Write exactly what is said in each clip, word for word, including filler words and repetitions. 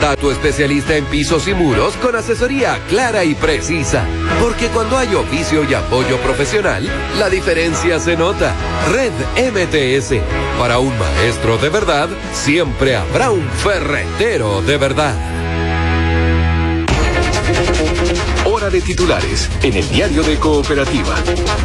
Tatu especialista en pisos y muros con asesoría clara y precisa. Porque cuando hay oficio y apoyo profesional, la diferencia se nota. Red M T S. Para un maestro de verdad, siempre habrá un ferretero de verdad. Hora de titulares en el diario de Cooperativa.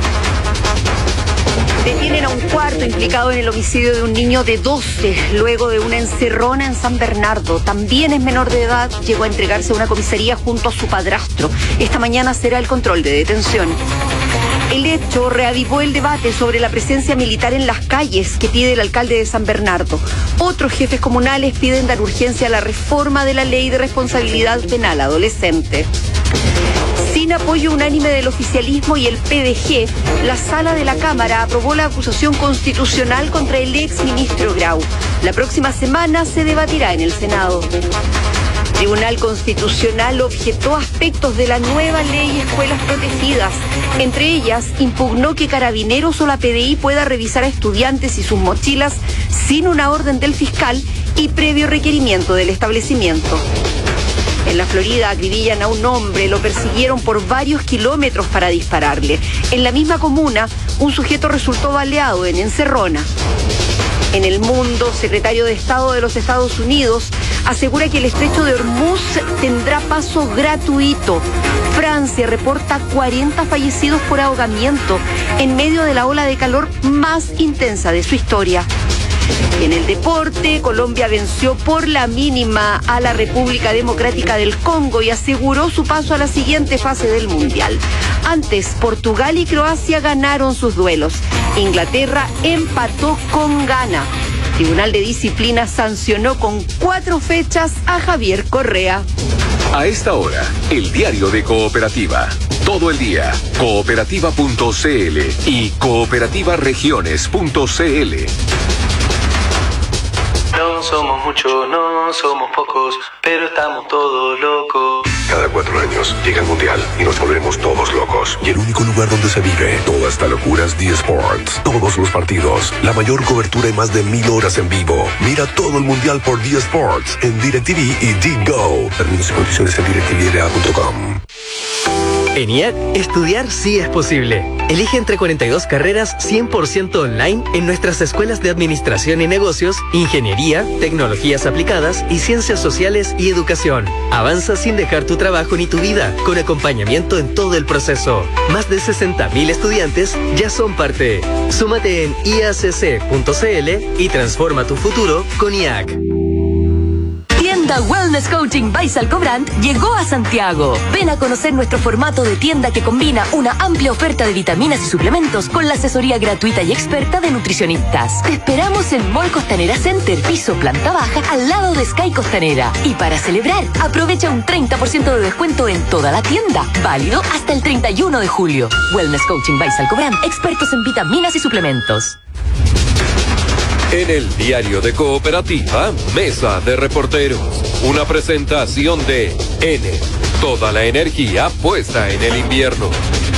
Detienen a un cuarto implicado en el homicidio de un niño de doce, luego de una encerrona en San Bernardo. También es menor de edad, llegó a entregarse a una comisaría junto a su padrastro. Esta mañana será el control de detención. El hecho reavivó el debate sobre la presencia militar en las calles que pide el alcalde de San Bernardo. Otros jefes comunales piden dar urgencia a la reforma de la ley de responsabilidad penal adolescente. Sin apoyo unánime del oficialismo y el P D G, la sala de la Cámara aprobó la acusación constitucional contra el ex ministro Grau. La próxima semana se debatirá en el Senado. Tribunal Constitucional objetó aspectos de la nueva ley Escuelas Protegidas. Entre ellas, impugnó que Carabineros o la P D I pueda revisar a estudiantes y sus mochilas sin una orden del fiscal y previo requerimiento del establecimiento. En la Florida acribillan a un hombre, lo persiguieron por varios kilómetros para dispararle. En la misma comuna, un sujeto resultó baleado en Encerrona. En el mundo, secretario de Estado de los Estados Unidos asegura que el estrecho de Hormuz tendrá paso gratuito. Francia reporta cuarenta fallecidos por ahogamiento en medio de la ola de calor más intensa de su historia. En el deporte, Colombia venció por la mínima a la República Democrática del Congo y aseguró su paso a la siguiente fase del Mundial. Antes, Portugal y Croacia ganaron sus duelos. Inglaterra empató con Ghana. Tribunal de Disciplina sancionó con cuatro fechas a Javier Correa. A esta hora, el diario de Cooperativa. Todo el día, cooperativa punto c l y cooperativa regiones punto c l. No somos muchos, no somos pocos, pero estamos todos locos. Cada cuatro años llega el Mundial y nos volvemos todos locos. Y el único lugar donde se vive toda esta locura es D Sports. Todos los partidos, la mayor cobertura y más de mil horas en vivo. Mira todo el Mundial por D Sports en DirecTV y D-Go. Términos y condiciones en direct t v l a punto com. En I A C, estudiar sí es posible. Elige entre cuarenta y dos carreras cien por ciento online en nuestras escuelas de Administración y Negocios, Ingeniería, Tecnologías Aplicadas y Ciencias Sociales y Educación. Avanza sin dejar tu trabajo ni tu vida, con acompañamiento en todo el proceso. Más de sesenta mil estudiantes ya son parte. Súmate en i a c c punto c l y transforma tu futuro con I A C. Tienda Wellness Coaching by Salcobrand llegó a Santiago. Ven a conocer nuestro formato de tienda que combina una amplia oferta de vitaminas y suplementos con la asesoría gratuita y experta de nutricionistas. Te esperamos en Mall Costanera Center, piso planta baja, al lado de Sky Costanera. Y para celebrar, aprovecha un treinta por ciento de descuento en toda la tienda. Válido hasta el treinta y uno de julio. Wellness Coaching by Salcobrand, expertos en vitaminas y suplementos. En el diario de Cooperativa, Mesa de Reporteros. Una presentación de N. Toda la energía puesta en el invierno.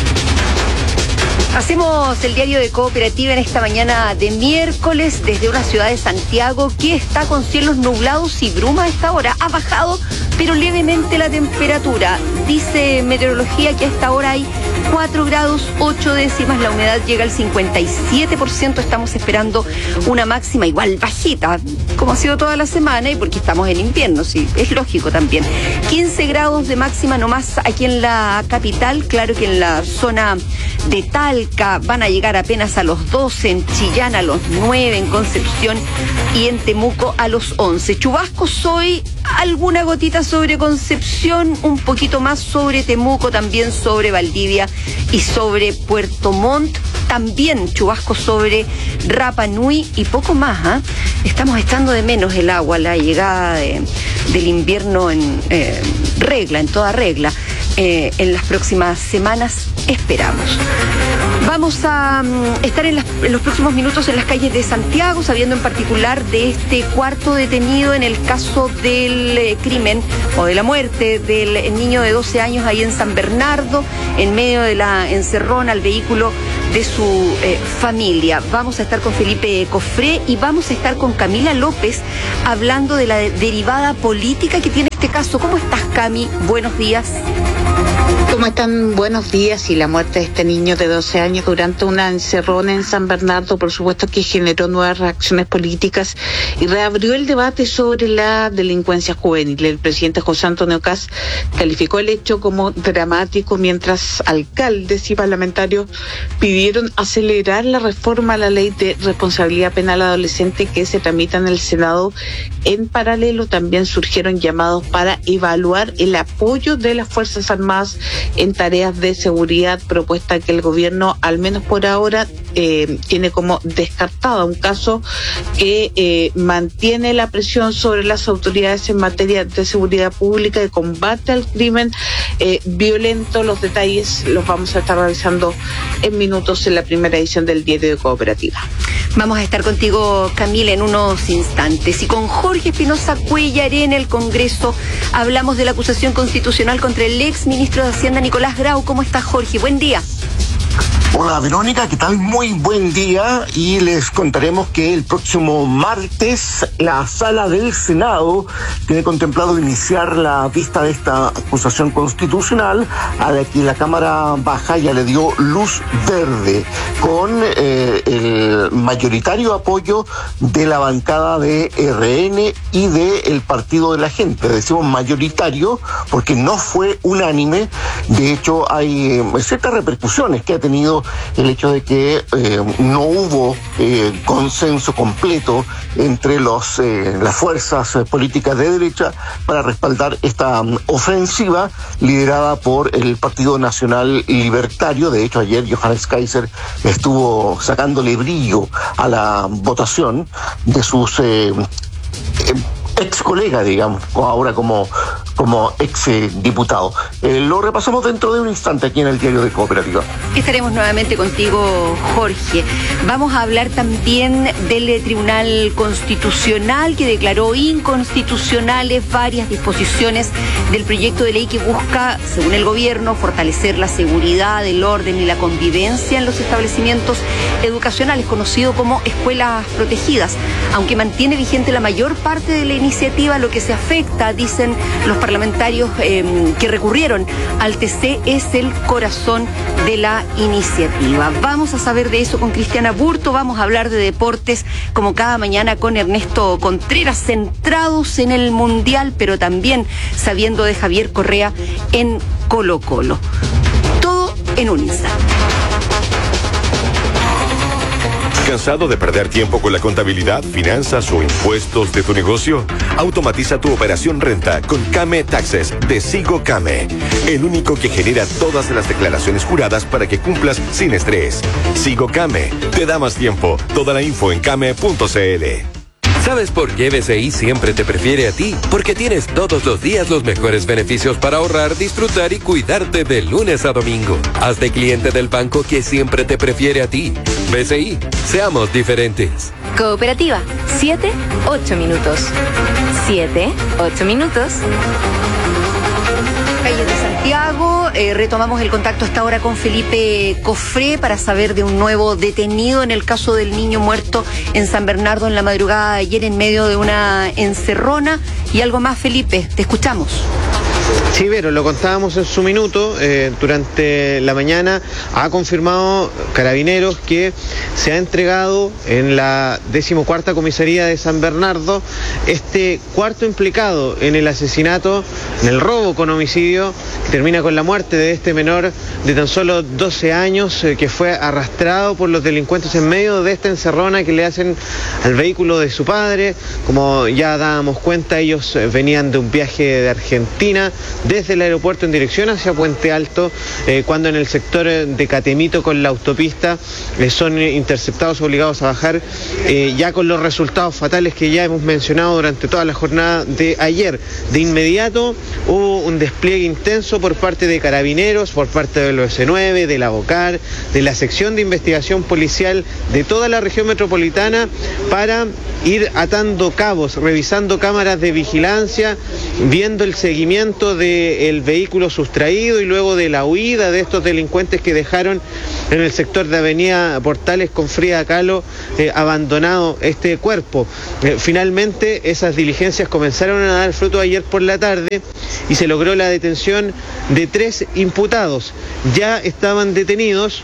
Hacemos el diario de Cooperativa en esta mañana de miércoles desde una ciudad de Santiago que está con cielos nublados y bruma a esta hora. Ha bajado, pero levemente la temperatura. Dice meteorología que a esta hora hay cuatro grados ocho décimas, la humedad llega al cincuenta y siete por ciento. Estamos esperando una máxima igual bajita, como ha sido toda la semana y porque estamos en invierno, sí, es lógico también. quince grados de máxima nomás aquí en la capital, claro que en la zona de Talca van a llegar apenas a los doce, en Chillán a los nueve, en Concepción y en Temuco a los once. Chubascos hoy, alguna gotita sobre Concepción, un poquito más sobre Temuco, también sobre Valdivia y sobre Puerto Montt, también chubascos sobre Rapa Nui y poco más, ¿eh? Estamos echando de menos el agua, la llegada de, del invierno en eh, regla, en toda regla. Eh, en las próximas semanas esperamos. Vamos a um, estar en, las, en los próximos minutos en las calles de Santiago, sabiendo en particular de este cuarto detenido en el caso del eh, crimen o de la muerte del eh, niño de doce años ahí en San Bernardo, en medio de la encerrona al vehículo de su eh, familia. Vamos a estar con Felipe Cofré y vamos a estar con Camila López hablando de la de- derivada política que tiene este caso. ¿Cómo estás, Cami? Buenos días. ¿Cómo están? Buenos días. Y la muerte de este niño de doce años durante una encerrona en San Bernardo, por supuesto que generó nuevas reacciones políticas y reabrió el debate sobre la delincuencia juvenil. El presidente José Antonio Kast calificó el hecho como dramático, mientras alcaldes y parlamentarios pidieron acelerar la reforma a la ley de responsabilidad penal adolescente que se tramita en el Senado. En paralelo, también surgieron llamados para evaluar el apoyo de las Fuerzas Armadas en tareas de seguridad, propuesta que el gobierno, al menos por ahora, eh, tiene como descartada, un caso que eh, mantiene la presión sobre las autoridades en materia de seguridad pública y combate al crimen eh, violento. Los detalles los vamos a estar revisando en minutos en la primera edición del Diario de Cooperativa. Vamos a estar contigo, Camila, en unos instantes. Y con Jorge Espinosa Cuellar en el Congreso hablamos de la acusación constitucional contra el ex ministro de Hacienda, Nicolás Grau. ¿Cómo estás, Jorge? Buen día. Hola Verónica, ¿qué tal? Muy buen día, y les contaremos que el próximo martes la sala del Senado tiene contemplado iniciar la vista de esta acusación constitucional, a la que la Cámara Baja ya le dio luz verde con eh, el mayoritario apoyo de la bancada de R N y del Partido de la Gente. Decimos mayoritario porque no fue unánime. De hecho, hay eh, ciertas repercusiones que ha tenido el hecho de que eh, no hubo eh, consenso completo entre los eh, las fuerzas eh, políticas de derecha para respaldar esta um, ofensiva liderada por el Partido Nacional Libertario. De hecho, ayer Johannes Kaiser estuvo sacándole brillo a la votación de sus eh, eh, ex colega, digamos, ahora como, como ex eh, diputado. Eh, lo repasamos dentro de un instante aquí en el Diario de Cooperativa. Estaremos nuevamente contigo, Jorge. Vamos a hablar también del Tribunal Constitucional, que declaró inconstitucionales varias disposiciones del proyecto de ley que busca, según el gobierno, fortalecer la seguridad, el orden y la convivencia en los establecimientos educacionales, conocido como escuelas protegidas. Aunque mantiene vigente la mayor parte de la iniciativa, lo que se afecta, dicen los parlamentarios eh, que recurrieron al T C, es el corazón de la iniciativa. Vamos a saber de eso con Cristiana Burto. Vamos a hablar de deportes como cada mañana con Ernesto Contreras, centrados en el Mundial, pero también sabiendo de Javier Correa en Colo Colo. Todo en un instante. ¿Cansado de perder tiempo con la contabilidad, finanzas o impuestos de tu negocio? Automatiza tu operación renta con Came Taxes de Sigo Came, el único que genera todas las declaraciones juradas para que cumplas sin estrés. Sigo Came, te da más tiempo. Toda la info en came punto c l. ¿Sabes por qué B C I siempre te prefiere a ti? Porque tienes todos los días los mejores beneficios para ahorrar, disfrutar y cuidarte de lunes a domingo. Hazte cliente del banco que siempre te prefiere a ti. B C I, seamos diferentes. Cooperativa, siete, ocho minutos. siete, ocho minutos. Calles de Santiago, eh, retomamos el contacto hasta ahora con Felipe Cofré para saber de un nuevo detenido en el caso del niño muerto en San Bernardo en la madrugada de ayer en medio de una encerrona. Y algo más, Felipe, te escuchamos. Sí, Vero, lo contábamos en su minuto. Eh, durante la mañana ha confirmado Carabineros que se ha entregado en la decimocuarta comisaría de San Bernardo este cuarto implicado en el asesinato, en el robo con homicidio, que termina con la muerte de este menor de tan solo doce años, eh, que fue arrastrado por los delincuentes en medio de esta encerrona que le hacen al vehículo de su padre. Como ya dábamos cuenta, ellos eh, venían de un viaje de Argentina desde el aeropuerto en dirección hacia Puente Alto, eh, cuando en el sector de Catemito con la autopista eh, son interceptados, obligados a bajar, eh, ya con los resultados fatales que ya hemos mencionado durante toda la jornada de ayer. De inmediato hubo un despliegue intenso por parte de Carabineros, por parte del O S nueve, de la BOCAR, de la sección de investigación policial de toda la región metropolitana, para ir atando cabos, revisando cámaras de vigilancia, viendo el seguimiento producto del vehículo sustraído y luego de la huida de estos delincuentes que dejaron en el sector de Avenida Portales con Frida Kahlo eh, abandonado este cuerpo. Eh, finalmente esas diligencias comenzaron a dar fruto ayer por la tarde y se logró la detención de tres imputados. Ya estaban detenidos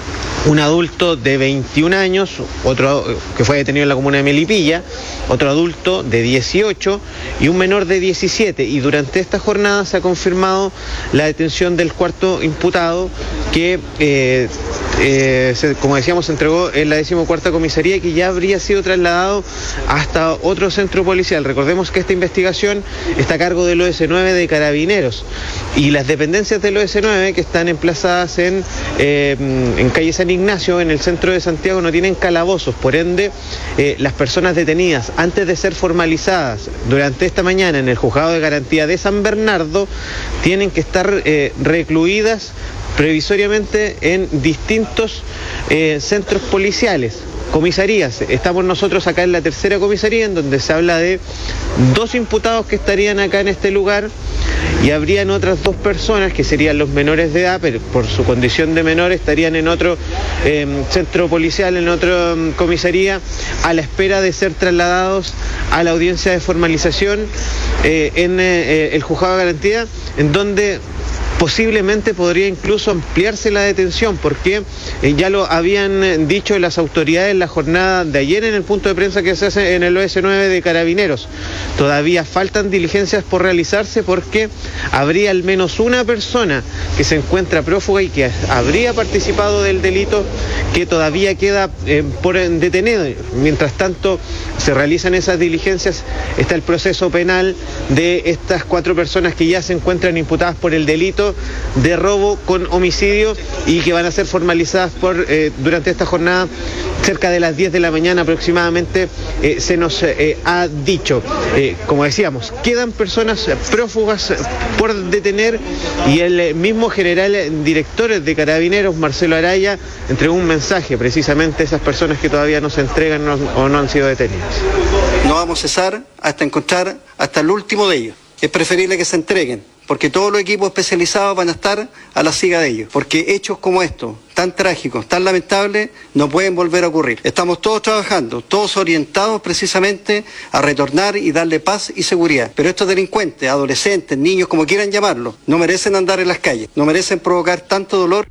un adulto de veintiún años, otro que fue detenido en la comuna de Melipilla, otro adulto de dieciocho y un menor de diecisiete. Y durante esta jornada se ha confirmado la detención del cuarto imputado que, eh, eh, se, como decíamos, se entregó en la decimocuarta comisaría y que ya habría sido trasladado hasta otro centro policial. Recordemos que esta investigación está a cargo del O S nueve de Carabineros y las dependencias del O S nueve que están emplazadas en, eh, en calle San Ignacio, en el centro de Santiago, no tienen calabozos, por ende eh, las personas detenidas antes de ser formalizadas durante esta mañana en el juzgado de garantía de San Bernardo tienen que estar eh, recluidas previsoriamente en distintos eh, centros policiales, comisarías. Estamos nosotros acá en la tercera comisaría, en donde se habla de dos imputados que estarían acá en este lugar y habrían otras dos personas que serían los menores de edad, pero por su condición de menor estarían en otro eh, centro policial, en otra um, comisaría, a la espera de ser trasladados a la audiencia de formalización eh, en eh, el juzgado de garantía, en donde posiblemente podría incluso ampliarse la detención, porque eh, ya lo habían dicho las autoridades en la jornada de ayer en el punto de prensa que se hace en el O S nueve de Carabineros. Todavía faltan diligencias por realizarse porque habría al menos una persona que se encuentra prófuga y que habría participado del delito que todavía queda eh, por detenido. Mientras tanto se realizan esas diligencias, está el proceso penal de estas cuatro personas que ya se encuentran imputadas por el delito de robo con homicidio y que van a ser formalizadas por eh, durante esta jornada cerca de las diez de la mañana aproximadamente, eh, se nos eh, ha dicho. Eh, como decíamos, quedan personas prófugas por detener y el mismo general director de Carabineros, Marcelo Araya, entregó un mensaje precisamente a esas personas que todavía no se entregan no, o no han sido detenidas. No vamos a cesar hasta encontrar hasta el último de ellos. Es preferible que se entreguen, porque todos los equipos especializados van a estar a la siga de ellos, porque hechos como estos, tan trágicos, tan lamentables, no pueden volver a ocurrir. Estamos todos trabajando, todos orientados precisamente a retornar y darle paz y seguridad. Pero estos delincuentes, adolescentes, niños, como quieran llamarlos, no merecen andar en las calles, no merecen provocar tanto dolor.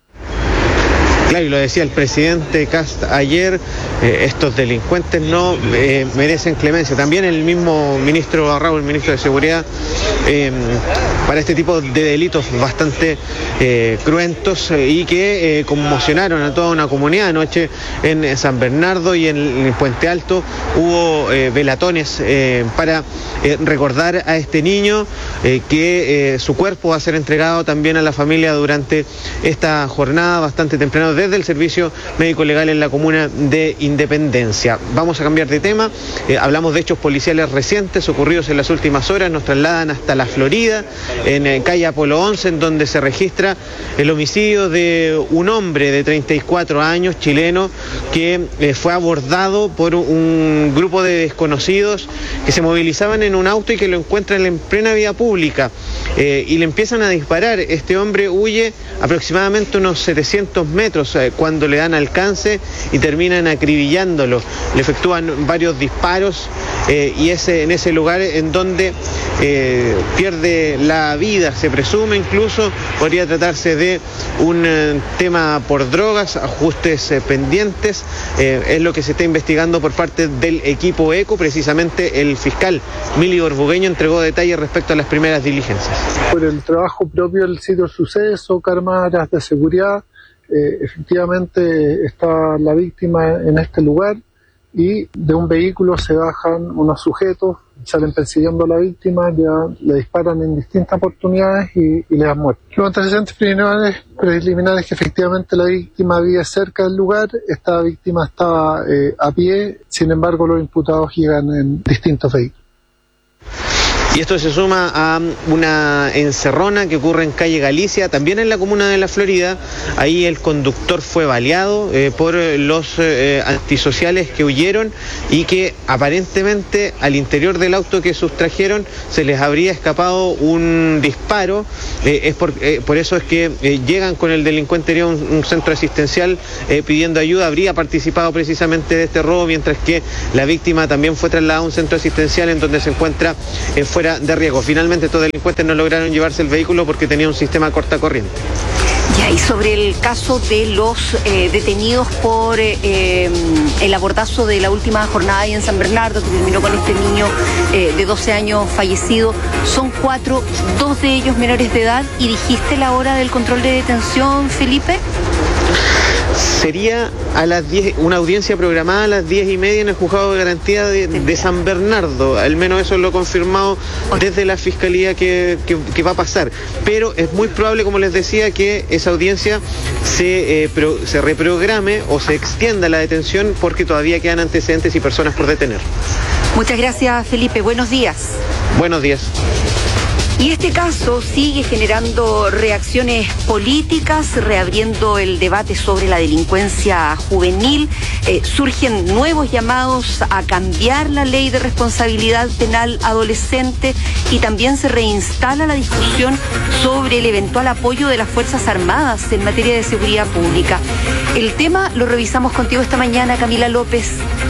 Claro, y lo decía el presidente Kast ayer, eh, estos delincuentes no eh, merecen clemencia. También el mismo ministro Barrao, el ministro de Seguridad, eh, para este tipo de delitos bastante eh, cruentos eh, y que eh, conmocionaron a toda una comunidad. Anoche en San Bernardo y en, en Puente Alto hubo eh, velatones eh, para eh, recordar a este niño eh, que eh, su cuerpo va a ser entregado también a la familia durante esta jornada bastante temprano desde el Servicio Médico Legal en la comuna de Independencia. Vamos a cambiar de tema, eh, hablamos de hechos policiales recientes ocurridos en las últimas horas, nos trasladan hasta la Florida, en eh, calle Apolo once, en donde se registra el homicidio de un hombre de treinta y cuatro años, chileno, que eh, fue abordado por un grupo de desconocidos que se movilizaban en un auto y que lo encuentran en plena vía pública eh, y le empiezan a disparar. Este hombre huye aproximadamente unos setecientos metros eh, cuando le dan alcance y terminan acribillándolo. Le efectúan varios disparos eh, y es en ese lugar en donde eh, pierde la vida. Se presume incluso, podría tratarse de un eh, tema por drogas, ajustes eh, pendientes. Eh, es lo que se está investigando por parte del equipo ECO. Precisamente el fiscal Mili Orbugueño entregó detalles respecto a las primeras diligencias. Por el trabajo propio del sitio del suceso, cámaras de seguridad, eh, efectivamente está la víctima en este lugar y de un vehículo se bajan unos sujetos, salen persiguiendo a la víctima, ya le disparan en distintas oportunidades y, y le dan muerte. Los antecedentes preliminares, preliminares que efectivamente la víctima vive cerca del lugar, esta víctima estaba eh, a pie, sin embargo los imputados llegan en distintos vehículos. Y esto se suma a una encerrona que ocurre en calle Galicia, también en la comuna de La Florida. Ahí el conductor fue baleado eh, por los eh, antisociales que huyeron y que aparentemente al interior del auto que sustrajeron se les habría escapado un disparo. Eh, es por, eh, por eso es que eh, llegan con el delincuente a un, un centro asistencial eh, pidiendo ayuda. Habría participado precisamente de este robo, mientras que la víctima también fue trasladada a un centro asistencial en donde se encuentra eh, fuera de riesgo. Finalmente estos delincuentes no lograron llevarse el vehículo porque tenía un sistema corta corriente. Ya, y sobre el caso de los eh, detenidos por eh, eh, el abordazo de la última jornada ahí en San Bernardo, que terminó con este niño eh, de doce años fallecido, son cuatro, dos de ellos menores de edad, y dijiste la hora del control de detención, Felipe. Sería a las diez, una audiencia programada a las diez y media en el juzgado de garantía de, de San Bernardo. Al menos eso lo ha confirmado desde la fiscalía que, que, que va a pasar. Pero es muy probable, como les decía, que esa audiencia se, eh, pro, se reprograme o se extienda la detención porque todavía quedan antecedentes y personas por detener. Muchas gracias, Felipe. Buenos días. Buenos días. Y este caso sigue generando reacciones políticas, reabriendo el debate sobre la delincuencia juvenil. Eh, surgen nuevos llamados a cambiar la ley de responsabilidad penal adolescente y también se reinstala la discusión sobre el eventual apoyo de las Fuerzas Armadas en materia de seguridad pública. El tema lo revisamos contigo esta mañana, Camila López.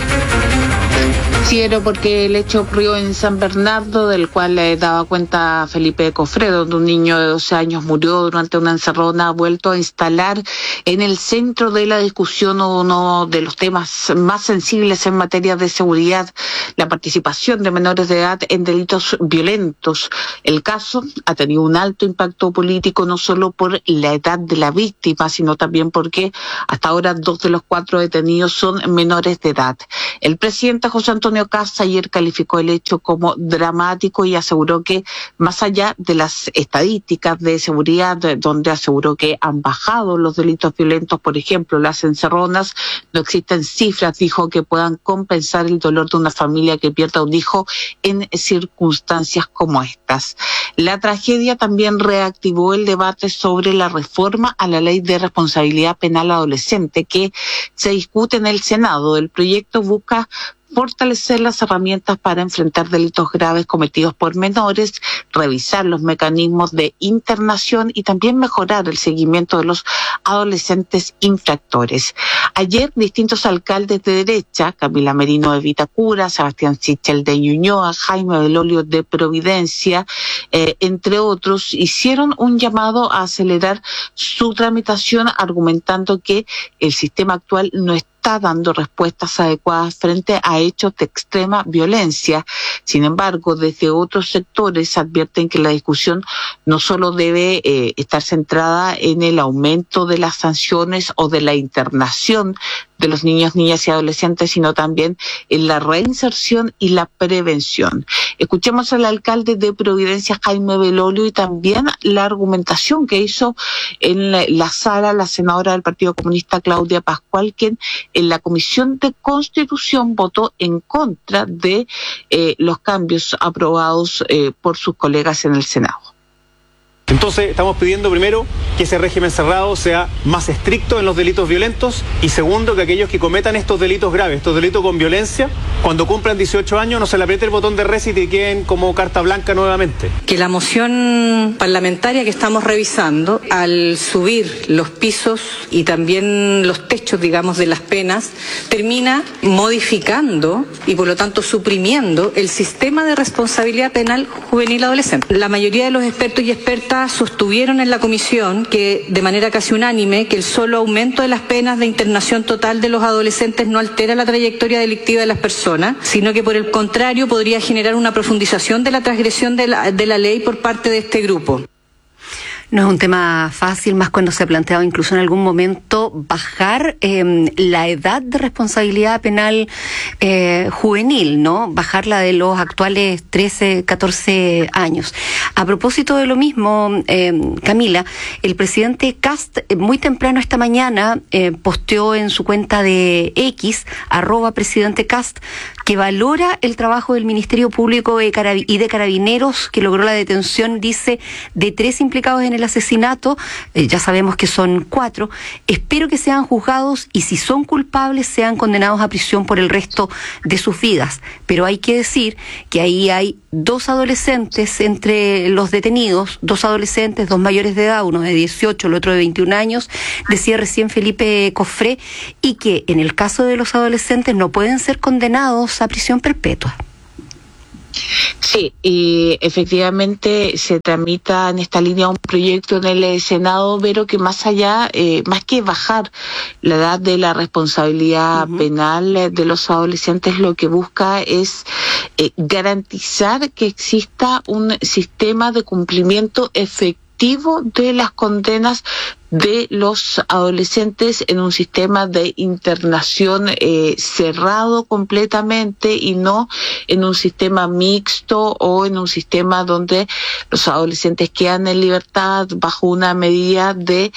Quiero porque el hecho ocurrió en San Bernardo, del cual le daba cuenta Felipe Cofredo, donde un niño de doce años murió durante una encerrona, ha vuelto a instalar en el centro de la discusión uno de los temas más sensibles en materia de seguridad, la participación de menores de edad en delitos violentos. El caso ha tenido un alto impacto político, no solo por la edad de la víctima, sino también porque hasta ahora dos de los cuatro detenidos son menores de edad. El presidente José Antonio Kast ayer calificó el hecho como dramático y aseguró que, más allá de las estadísticas de seguridad, donde aseguró que han bajado los delitos violentos, por ejemplo, las encerronas, no existen cifras, dijo, que puedan compensar el dolor de una familia que pierda un hijo en circunstancias como estas. La tragedia también reactivó el debate sobre la reforma a la ley de responsabilidad penal adolescente que se discute en el Senado. El proyecto busca fortalecer las herramientas para enfrentar delitos graves cometidos por menores, revisar los mecanismos de internación y también mejorar el seguimiento de los adolescentes infractores. Ayer, distintos alcaldes de derecha, Camila Merino de Vitacura, Sebastián Sichel de Ñuñoa, Jaime Belolio de Providencia, eh, entre otros, hicieron un llamado a acelerar su tramitación, argumentando que el sistema actual no está está dando respuestas adecuadas frente a hechos de extrema violencia. Sin embargo, desde otros sectores advierten que la discusión no solo debe eh, estar centrada en el aumento de las sanciones o de la internación de los niños, niñas y adolescentes, sino también en la reinserción y la prevención. Escuchemos al alcalde de Providencia, Jaime Belolio, y también la argumentación que hizo en la, la sala la senadora del Partido Comunista, Claudia Pascual, quien en la Comisión de Constitución votó en contra de eh, los cambios aprobados eh, por sus colegas en el Senado. Entonces estamos pidiendo primero que ese régimen cerrado sea más estricto en los delitos violentos y segundo que aquellos que cometan estos delitos graves, estos delitos con violencia, cuando cumplan dieciocho años no se le apriete el botón de reset y queden como carta blanca nuevamente. Que la moción parlamentaria que estamos revisando, al subir los pisos y también los techos, digamos, de las penas, termina modificando y por lo tanto suprimiendo el sistema de responsabilidad penal juvenil adolescente. La mayoría de los expertos y expertas sostuvieron en la comisión que de manera casi unánime que el solo aumento de las penas de internación total de los adolescentes no altera la trayectoria delictiva de las personas, sino que por el contrario podría generar una profundización de la transgresión de la, de la ley por parte de este grupo. No es un tema fácil, más cuando se ha planteado incluso en algún momento bajar eh, la edad de responsabilidad penal eh, juvenil, ¿no? Bajarla de los actuales trece, catorce años. A propósito de lo mismo, eh, Camila, el presidente Kast eh, muy temprano esta mañana eh, posteó en su cuenta de X, arroba presidente Kast, que valora el trabajo del Ministerio Público y de Carabineros, que logró la detención, dice, de tres implicados en el asesinato. Eh, ya sabemos que son cuatro. Espero que sean juzgados y, si son culpables, sean condenados a prisión por el resto de sus vidas. Pero hay que decir que ahí hay dos adolescentes entre los detenidos, dos adolescentes, dos mayores de edad, uno de dieciocho, el otro de veintiún años, decía recién Felipe Cofré, y que en el caso de los adolescentes no pueden ser condenados a prisión perpetua. Sí, y efectivamente se tramita en esta línea un proyecto en el Senado, pero que más allá, eh, más que bajar la edad de la responsabilidad uh-huh. penal de los adolescentes, lo que busca es eh, garantizar que exista un sistema de cumplimiento efectivo de las condenas de los adolescentes en un sistema de internación eh, cerrado completamente, y no en un sistema mixto o en un sistema donde los adolescentes quedan en libertad bajo una medida de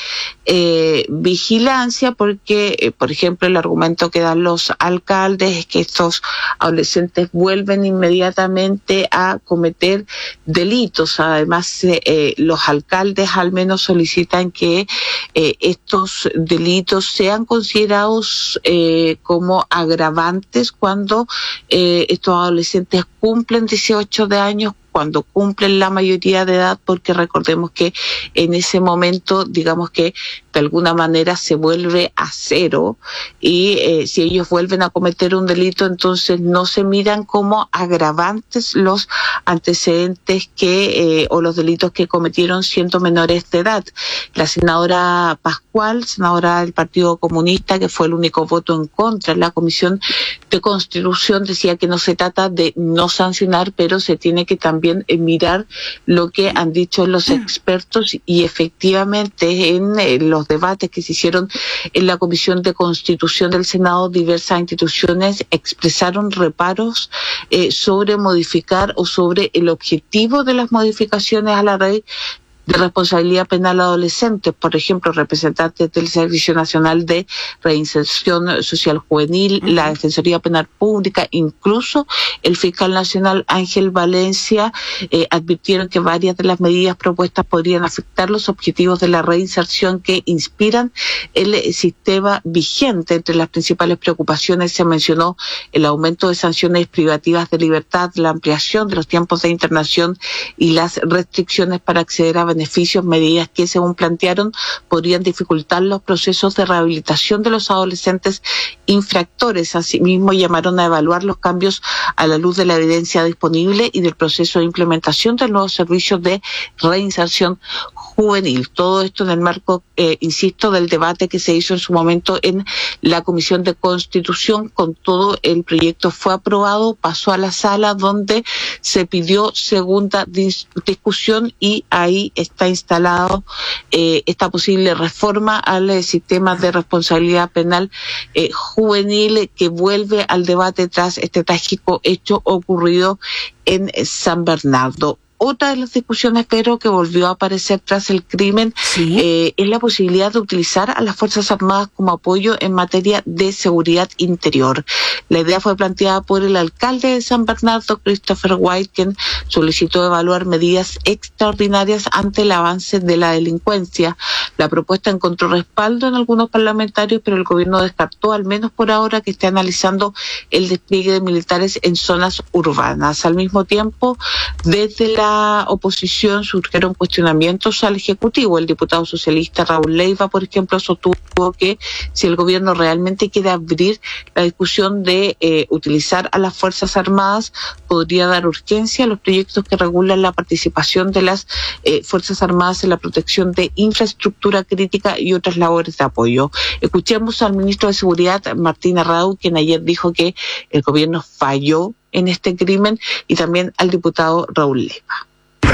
eh, vigilancia, porque, eh, por ejemplo, el argumento que dan los alcaldes es que estos adolescentes vuelven inmediatamente a cometer delitos. Además, eh, los alcaldes al menos solicitan que Eh, estos delitos sean considerados eh, como agravantes cuando eh, estos adolescentes cumplen dieciocho de años, cuando cumplen la mayoría de edad, porque recordemos que en ese momento, digamos que de alguna manera se vuelve a cero, y eh, si ellos vuelven a cometer un delito, entonces no se miran como agravantes los antecedentes que eh, o los delitos que cometieron siendo menores de edad. La senadora Pascual, senadora del Partido Comunista, que fue el único voto en contra en la Comisión de Constitución, decía que no se trata de no sancionar, pero se tiene que también mirar lo que han dicho los expertos, y efectivamente en eh, los debates que se hicieron en la Comisión de Constitución del Senado, diversas instituciones expresaron reparos eh, sobre modificar o sobre el objetivo de las modificaciones a la ley de responsabilidad penal adolescente. Por ejemplo, representantes del Servicio Nacional de Reinserción Social Juvenil, uh-huh. la Defensoría Penal Pública, incluso el fiscal nacional Ángel Valencia, eh, advirtieron que varias de las medidas propuestas podrían afectar los objetivos de la reinserción que inspiran el sistema vigente. Entre las principales preocupaciones se mencionó el aumento de sanciones privativas de libertad, la ampliación de los tiempos de internación y las restricciones para acceder a beneficios, medidas que, según plantearon, podrían dificultar los procesos de rehabilitación de los adolescentes infractores. Asimismo, llamaron a evaluar los cambios a la luz de la evidencia disponible y del proceso de implementación de nuevos servicios de reinserción juvenil. Todo esto en el marco, eh, insisto, del debate que se hizo en su momento en la Comisión de Constitución. Con todo, el proyecto fue aprobado, pasó a la sala donde se pidió segunda dis- discusión y ahí está instalado eh, esta posible reforma al eh, sistema de responsabilidad penal eh, juvenil, que vuelve al debate tras este trágico hecho ocurrido en San Bernardo. Otra de las discusiones, pero que volvió a aparecer tras el crimen, ¿sí? eh, es la posibilidad de utilizar a las Fuerzas Armadas como apoyo en materia de seguridad interior. La idea fue planteada por el alcalde de San Bernardo, Christopher White, quien solicitó evaluar medidas extraordinarias ante el avance de la delincuencia. La propuesta encontró respaldo en algunos parlamentarios, pero el gobierno descartó, al menos por ahora, que esté analizando el despliegue de militares en zonas urbanas. Al mismo tiempo, desde la La oposición surgieron cuestionamientos al Ejecutivo. El diputado socialista Raúl Leiva, por ejemplo, sostuvo que si el gobierno realmente quiere abrir la discusión de eh, utilizar a las Fuerzas Armadas, podría dar urgencia a los proyectos que regulan la participación de las eh, Fuerzas Armadas en la protección de infraestructura crítica y otras labores de apoyo. Escuchemos al ministro de Seguridad, Martín Arrau, quien ayer dijo que el gobierno falló en este crimen, y también al diputado Raúl Leiva.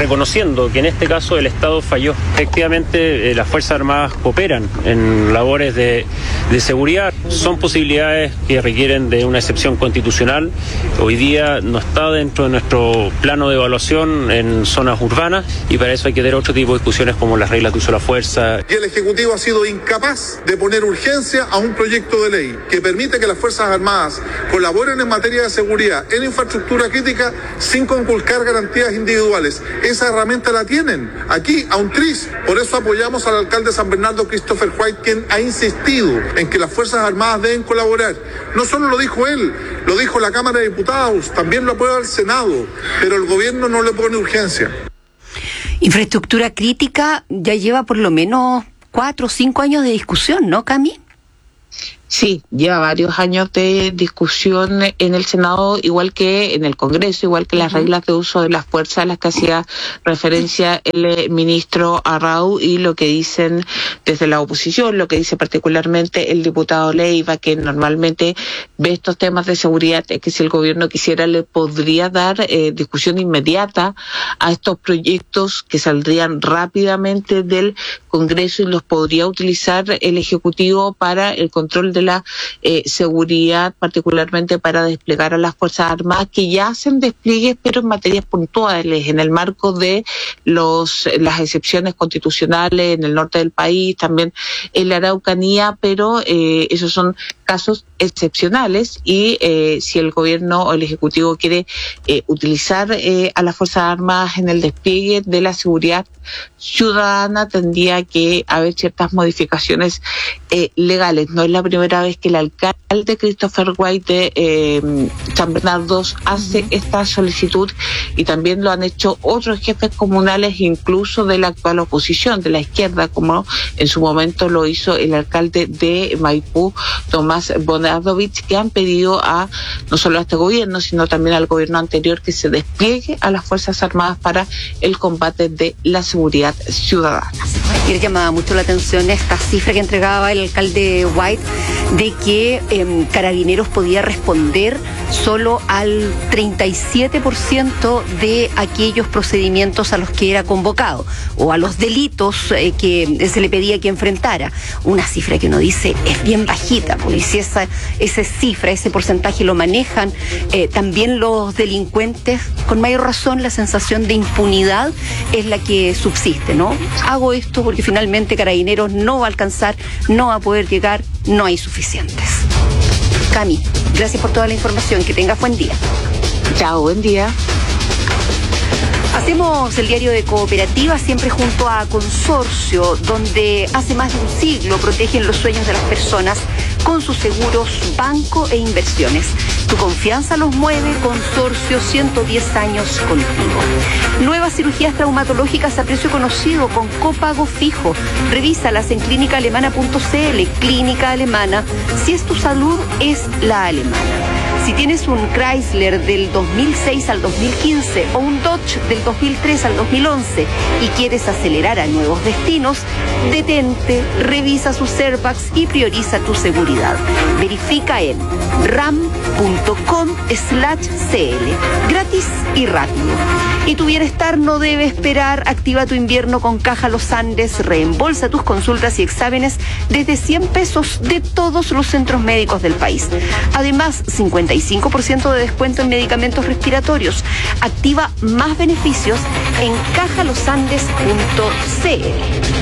reconociendo que en este caso el Estado falló. Efectivamente, eh, las Fuerzas Armadas cooperan en labores de, de seguridad. Son posibilidades que requieren de una excepción constitucional. Hoy día no está dentro de nuestro plano de evaluación en zonas urbanas y para eso hay que tener otro tipo de discusiones como las reglas de uso de la fuerza. Y el Ejecutivo ha sido incapaz de poner urgencia a un proyecto de ley que permite que las Fuerzas Armadas colaboren en materia de seguridad, en infraestructura crítica, sin conculcar garantías individuales. Esa herramienta la tienen aquí, a un tris. Por eso apoyamos al alcalde de San Bernardo, Christopher White, quien ha insistido en que las Fuerzas Armadas deben colaborar. No solo lo dijo él, lo dijo la Cámara de Diputados, también lo aprueba el Senado, pero el gobierno no le pone urgencia. Infraestructura crítica ya lleva por lo menos cuatro o cinco años de discusión, ¿no, Cami? Sí, lleva varios años de discusión en el Senado, igual que en el Congreso, igual que las reglas de uso de las fuerzas a las que hacía referencia el ministro Arrau y lo que dicen desde la oposición, lo que dice particularmente el diputado Leiva, que normalmente ve estos temas de seguridad, es que si el gobierno quisiera le podría dar eh, discusión inmediata a estos proyectos que saldrían rápidamente del Congreso y los podría utilizar el Ejecutivo para el control de la eh, seguridad, particularmente para desplegar a las Fuerzas Armadas que ya hacen despliegues, pero en materias puntuales, en el marco de los las excepciones constitucionales en el norte del país, también en la Araucanía, pero eh, esos son casos excepcionales y eh, si el gobierno o el Ejecutivo quiere eh, utilizar eh, a las Fuerzas Armadas en el despliegue de la seguridad ciudadana, tendría que haber ciertas modificaciones eh, legales. No es la primera vez que el alcalde Christopher White de eh, San Bernardo hace esta solicitud y también lo han hecho otros jefes comunales, incluso de la actual oposición, de la izquierda, como en su momento lo hizo el alcalde de Maipú, Tomás Bonadovich, que han pedido a no solo a este gobierno, sino también al gobierno anterior que se despliegue a las Fuerzas Armadas para el combate de la seguridad ciudadana. Ayer llamaba mucho la atención esta cifra que entregaba el alcalde White de que eh, Carabineros podía responder solo al treinta y siete por ciento de aquellos procedimientos a los que era convocado o a los delitos eh, que se le pedía que enfrentara. Una cifra que uno dice es bien bajita, porque si esa, esa cifra, ese porcentaje lo manejan eh, también los delincuentes, con mayor razón la sensación de impunidad es la que subsiste, ¿no? Hago esto porque finalmente Carabineros no va a alcanzar, no va a poder llegar, no hay suficientes. Cami, gracias por toda la información, que tengas buen día. Chao, buen día. Hacemos el diario de Cooperativa siempre junto a Consorcio, donde hace más de un siglo protegen los sueños de las personas con sus seguros, banco e inversiones. Tu confianza los mueve, Consorcio, ciento diez años contigo. Nuevas cirugías traumatológicas a precio conocido con copago fijo. Revísalas en clínica alemana punto c l. Clínica Alemana. Si es tu salud, es la alemana. Si tienes un Chrysler del dos mil seis al dos mil quince o un Dodge del dos mil tres al dos mil once y quieres acelerar a nuevos destinos, detente, revisa sus airbags y prioriza tu seguridad. Verifica en ram punto com slash c l. Gratis y rápido. Y tu bienestar no debe esperar. Activa tu invierno con Caja Los Andes. Reembolsa tus consultas y exámenes desde cien pesos de todos los centros médicos del país. Además, cincuenta y cinco por ciento de descuento en medicamentos respiratorios. Activa más beneficios en caja los andes punto c l.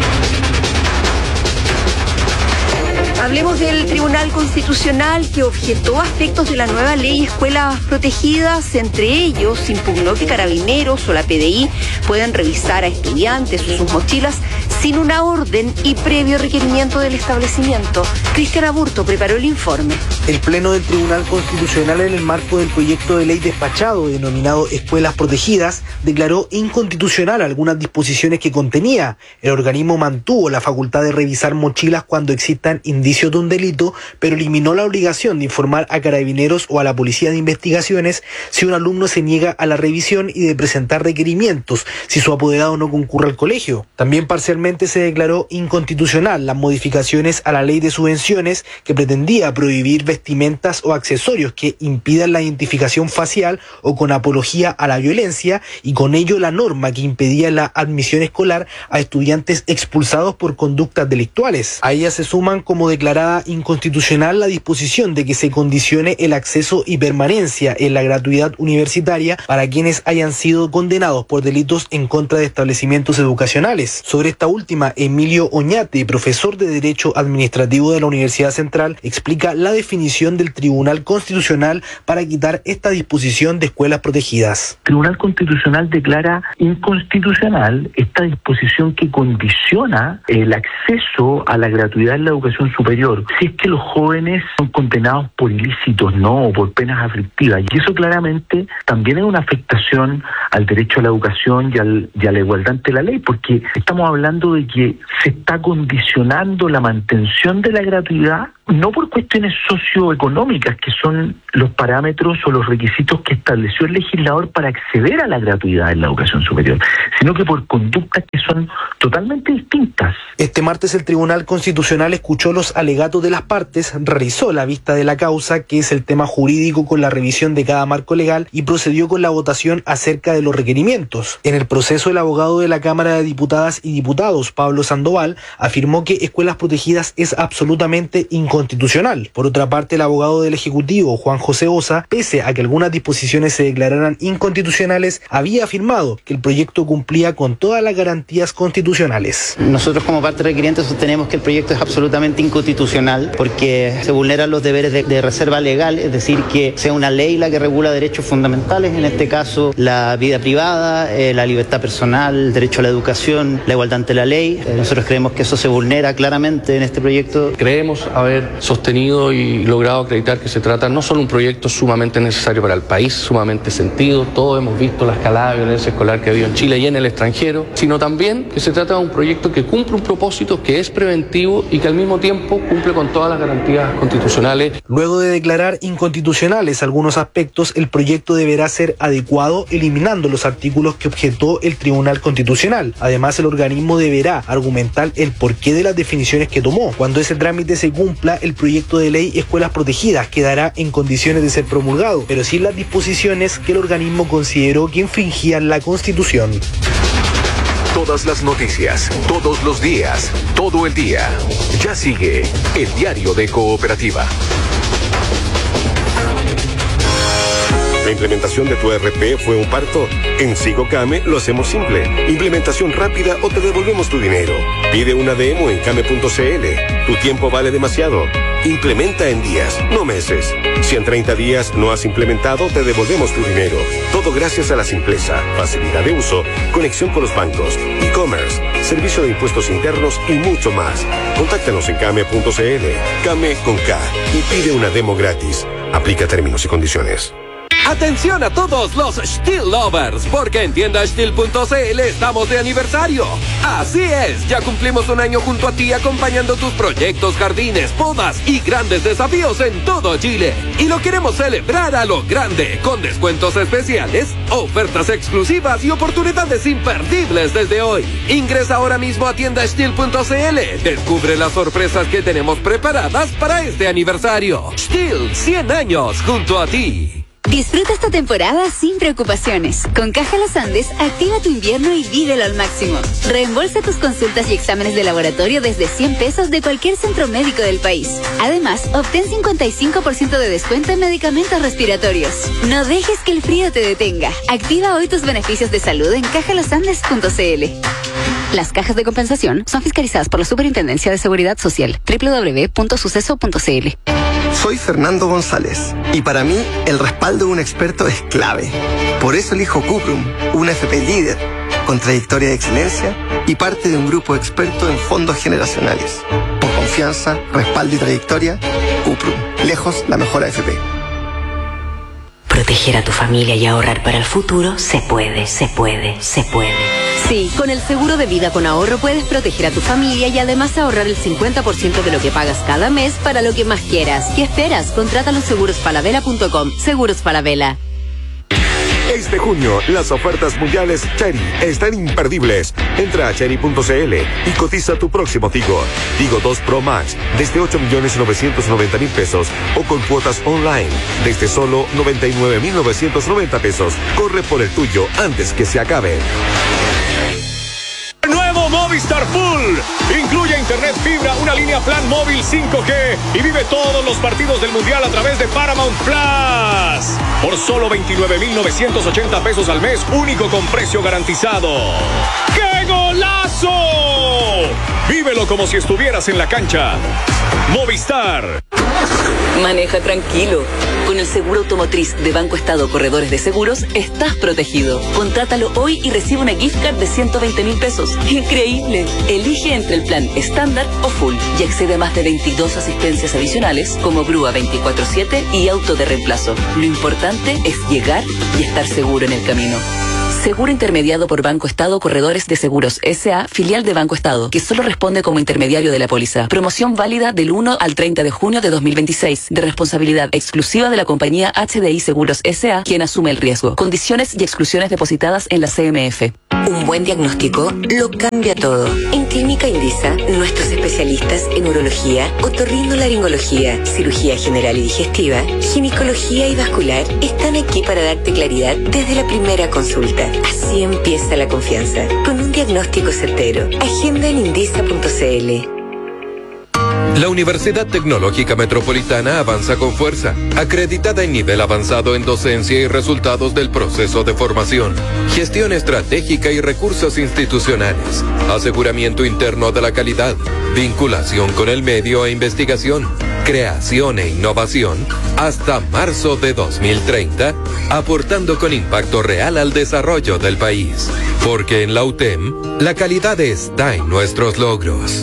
Hablemos del Tribunal Constitucional que objetó aspectos de la nueva ley Escuelas Protegidas. Entre ellos, impugnó que Carabineros o la P D I puedan revisar a estudiantes o sus mochilas sin una orden y previo requerimiento del establecimiento. Cristian Aburto preparó el informe. El Pleno del Tribunal Constitucional, en el marco del proyecto de ley despachado denominado Escuelas Protegidas, declaró inconstitucional algunas disposiciones que contenía. El organismo mantuvo la facultad de revisar mochilas cuando existan indicios de un delito, pero eliminó la obligación de informar a Carabineros o a la Policía de Investigaciones si un alumno se niega a la revisión y de presentar requerimientos si su apoderado no concurre al colegio. También parcialmente finalmente se declaró inconstitucional las modificaciones a la ley de subvenciones que pretendía prohibir vestimentas o accesorios que impidan la identificación facial o con apología a la violencia, y con ello la norma que impedía la admisión escolar a estudiantes expulsados por conductas delictuales. A ella se suman como declarada inconstitucional la disposición de que se condicione el acceso y permanencia en la gratuidad universitaria para quienes hayan sido condenados por delitos en contra de establecimientos educacionales. Sobre esta última, Emilio Oñate, profesor de Derecho Administrativo de la Universidad Central, explica la definición del Tribunal Constitucional para quitar esta disposición de escuelas protegidas. El Tribunal Constitucional declara inconstitucional esta disposición que condiciona el acceso a la gratuidad en la educación superior si es que los jóvenes son condenados por ilícitos, ¿no?, o por penas aflictivas. Y eso claramente también es una afectación al derecho a la educación y, al, y a la igualdad ante la ley, porque estamos hablando de que se está condicionando la mantención de la gratuidad no por cuestiones socioeconómicas, que son los parámetros o los requisitos que estableció el legislador para acceder a la gratuidad en la educación superior, sino que por conductas que son totalmente distintas. Este martes el Tribunal Constitucional escuchó los alegatos de las partes, realizó la vista de la causa, que es el tema jurídico con la revisión de cada marco legal, y procedió con la votación acerca de los requerimientos. En el proceso, el abogado de la Cámara de Diputadas y Diputados, Pablo Sandoval, afirmó que escuelas protegidas es absolutamente inconstitucional. Constitucional. Por otra parte, el abogado del Ejecutivo, Juan José Osa, pese a que algunas disposiciones se declararan inconstitucionales, había afirmado que el proyecto cumplía con todas las garantías constitucionales. Nosotros, como parte requiriente, sostenemos que el proyecto es absolutamente inconstitucional porque se vulneran los deberes de, de reserva legal, es decir, que sea una ley la que regula derechos fundamentales, en este caso la vida privada, eh, la libertad personal, el derecho a la educación, la igualdad ante la ley. Eh, nosotros creemos que eso se vulnera claramente en este proyecto. Creemos haber sostenido y logrado acreditar que se trata no solo un proyecto sumamente necesario para el país, sumamente sentido, todos hemos visto la escalada de violencia escolar que ha habido en Chile y en el extranjero, sino también que se trata de un proyecto que cumple un propósito, que es preventivo y que al mismo tiempo cumple con todas las garantías constitucionales. Luego de declarar inconstitucionales algunos aspectos, el proyecto deberá ser adecuado eliminando los artículos que objetó el Tribunal Constitucional. Además, el organismo deberá argumentar el porqué de las definiciones que tomó. Cuando ese trámite se cumpla, el proyecto de ley Escuelas Protegidas quedará en condiciones de ser promulgado, pero sin las disposiciones que el organismo consideró que infringían la Constitución. Todas las noticias, todos los días, todo el día. Ya sigue el Diario de Cooperativa. ¿La implementación de tu E R P fue un parto? En SigoCame lo hacemos simple. Implementación rápida o te devolvemos tu dinero. Pide una demo en came punto cl. Tu tiempo vale demasiado. Implementa en días, no meses. Si en treinta días no has implementado, te devolvemos tu dinero. Todo gracias a la simpleza, facilidad de uso, conexión con los bancos, e-commerce, servicio de impuestos internos y mucho más. Contáctanos en came punto cl. Came con K y pide una demo gratis. Aplica términos y condiciones. Atención a todos los Stihl lovers, porque en tienda stihl punto cl estamos de aniversario. Así es, ya cumplimos un año junto a ti acompañando tus proyectos, jardines, podas y grandes desafíos en todo Chile. Y lo queremos celebrar a lo grande, con descuentos especiales, ofertas exclusivas y oportunidades imperdibles desde hoy. Ingresa ahora mismo a tienda stihl punto cl. Descubre las sorpresas que tenemos preparadas para este aniversario. Stihl, cien años junto a ti. Disfruta esta temporada sin preocupaciones. Con Caja Los Andes, activa tu invierno y vívelo al máximo. Reembolsa tus consultas y exámenes de laboratorio desde cien pesos de cualquier centro médico del país. Además, obtén cincuenta y cinco por ciento de descuento en medicamentos respiratorios. No dejes que el frío te detenga. Activa hoy tus beneficios de salud en caja los andes punto cl. Las cajas de compensación son fiscalizadas por la Superintendencia de Seguridad Social. doble u doble u doble u punto suceso punto cl. Soy Fernando González y para mí el respaldo de un experto es clave. Por eso elijo Cuprum, una F P líder, con trayectoria de excelencia y parte de un grupo experto en fondos generacionales. Por confianza, respaldo y trayectoria, Cuprum, lejos la mejor A F P. Proteger a tu familia y ahorrar para el futuro se puede, se puede, se puede. Sí, con el seguro de vida con ahorro puedes proteger a tu familia y además ahorrar el cincuenta por ciento de lo que pagas cada mes para lo que más quieras. ¿Qué esperas? Contrata los seguros falabella punto com. Seguros Falabella. Este junio, las ofertas mundiales Chery están imperdibles. Entra a chery punto c l y cotiza tu próximo Tigo. Tigo dos Pro Max desde ocho millones novecientos noventa mil pesos o con cuotas online desde solo noventa y nueve mil novecientos noventa pesos. Corre por el tuyo antes que se acabe. Nuevo Movistar Full. Incluye internet fibra, una línea plan móvil cinco G y vive todos los partidos del Mundial a través de Paramount Plus. Por solo veintinueve mil novecientos ochenta pesos al mes, único con precio garantizado. ¡Qué golazo! Vívelo como si estuvieras en la cancha. Movistar. Maneja tranquilo. Con el seguro automotriz de Banco Estado Corredores de Seguros, estás protegido. Contrátalo hoy y recibe una gift card de ciento veinte mil pesos. ¡Increíble! Elige entre el plan estándar o full y accede a más de veintidós asistencias adicionales como grúa veinticuatro siete y auto de reemplazo. Lo importante es llegar y estar seguro en el camino. Seguro intermediado por Banco Estado Corredores de Seguros S A, filial de Banco Estado, que solo responde como intermediario de la póliza. Promoción válida del uno al treinta de junio de dos mil veintiséis, de responsabilidad exclusiva de la compañía H D I Seguros S A, quien asume el riesgo. Condiciones y exclusiones depositadas en la C M F. Un buen diagnóstico lo cambia todo. En Clínica Indisa, nuestros especialistas en urología, otorrinolaringología, cirugía general y digestiva, ginecología y vascular están aquí para darte claridad desde la primera consulta. Así empieza la confianza, con un diagnóstico certero. Agenda en indisa punto c l. La Universidad Tecnológica Metropolitana avanza con fuerza, acreditada en nivel avanzado en docencia y resultados del proceso de formación, gestión estratégica y recursos institucionales, aseguramiento interno de la calidad, vinculación con el medio e investigación, creación e innovación, hasta marzo de dos mil treinta, aportando con impacto real al desarrollo del país. Porque en la U T E M, la calidad está en nuestros logros.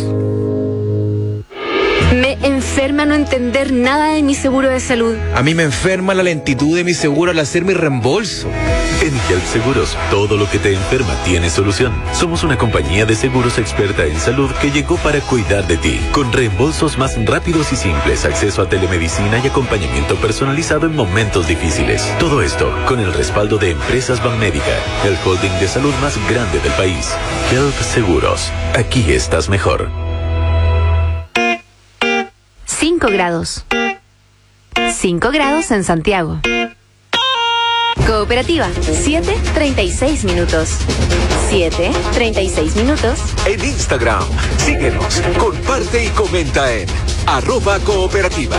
Me enferma no entender nada de mi seguro de salud. A mí me enferma la lentitud de mi seguro al hacer mi reembolso. En Help Seguros, todo lo que te enferma tiene solución. Somos una compañía de seguros experta en salud que llegó para cuidar de ti, con reembolsos más rápidos y simples, acceso a telemedicina y acompañamiento personalizado en momentos difíciles. Todo esto con el respaldo de Empresas Banmédica, el holding de salud más grande del país. Help Seguros, aquí estás mejor. cinco grados. cinco grados en Santiago. Cooperativa, siete treinta y seis minutos. siete treinta y seis minutos. En Instagram, síguenos, comparte y comenta en arroba cooperativa.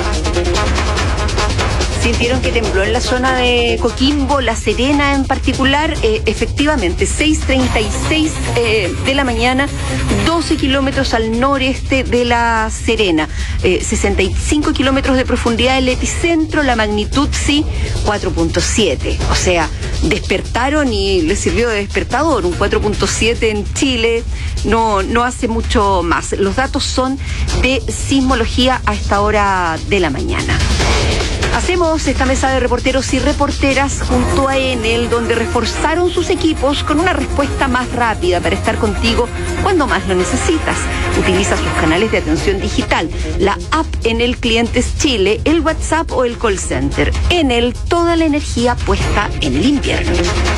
¿Sintieron que tembló en la zona de Coquimbo, La Serena en particular? Eh, efectivamente, seis treinta y seis eh, de la mañana, doce kilómetros al noreste de La Serena, eh, sesenta y cinco kilómetros de profundidad el epicentro, la magnitud sí, cuatro punto siete. O sea, despertaron y les sirvió de despertador. Un cuatro punto siete en Chile no, no hace mucho más. Los datos son de sismología a esta hora de la mañana. Hacemos esta mesa de reporteros y reporteras junto a Enel, donde reforzaron sus equipos con una respuesta más rápida para estar contigo cuando más lo necesitas. Utiliza sus canales de atención digital, la app Enel Clientes Chile, el WhatsApp o el call center. Enel, toda la energía puesta en el invierno.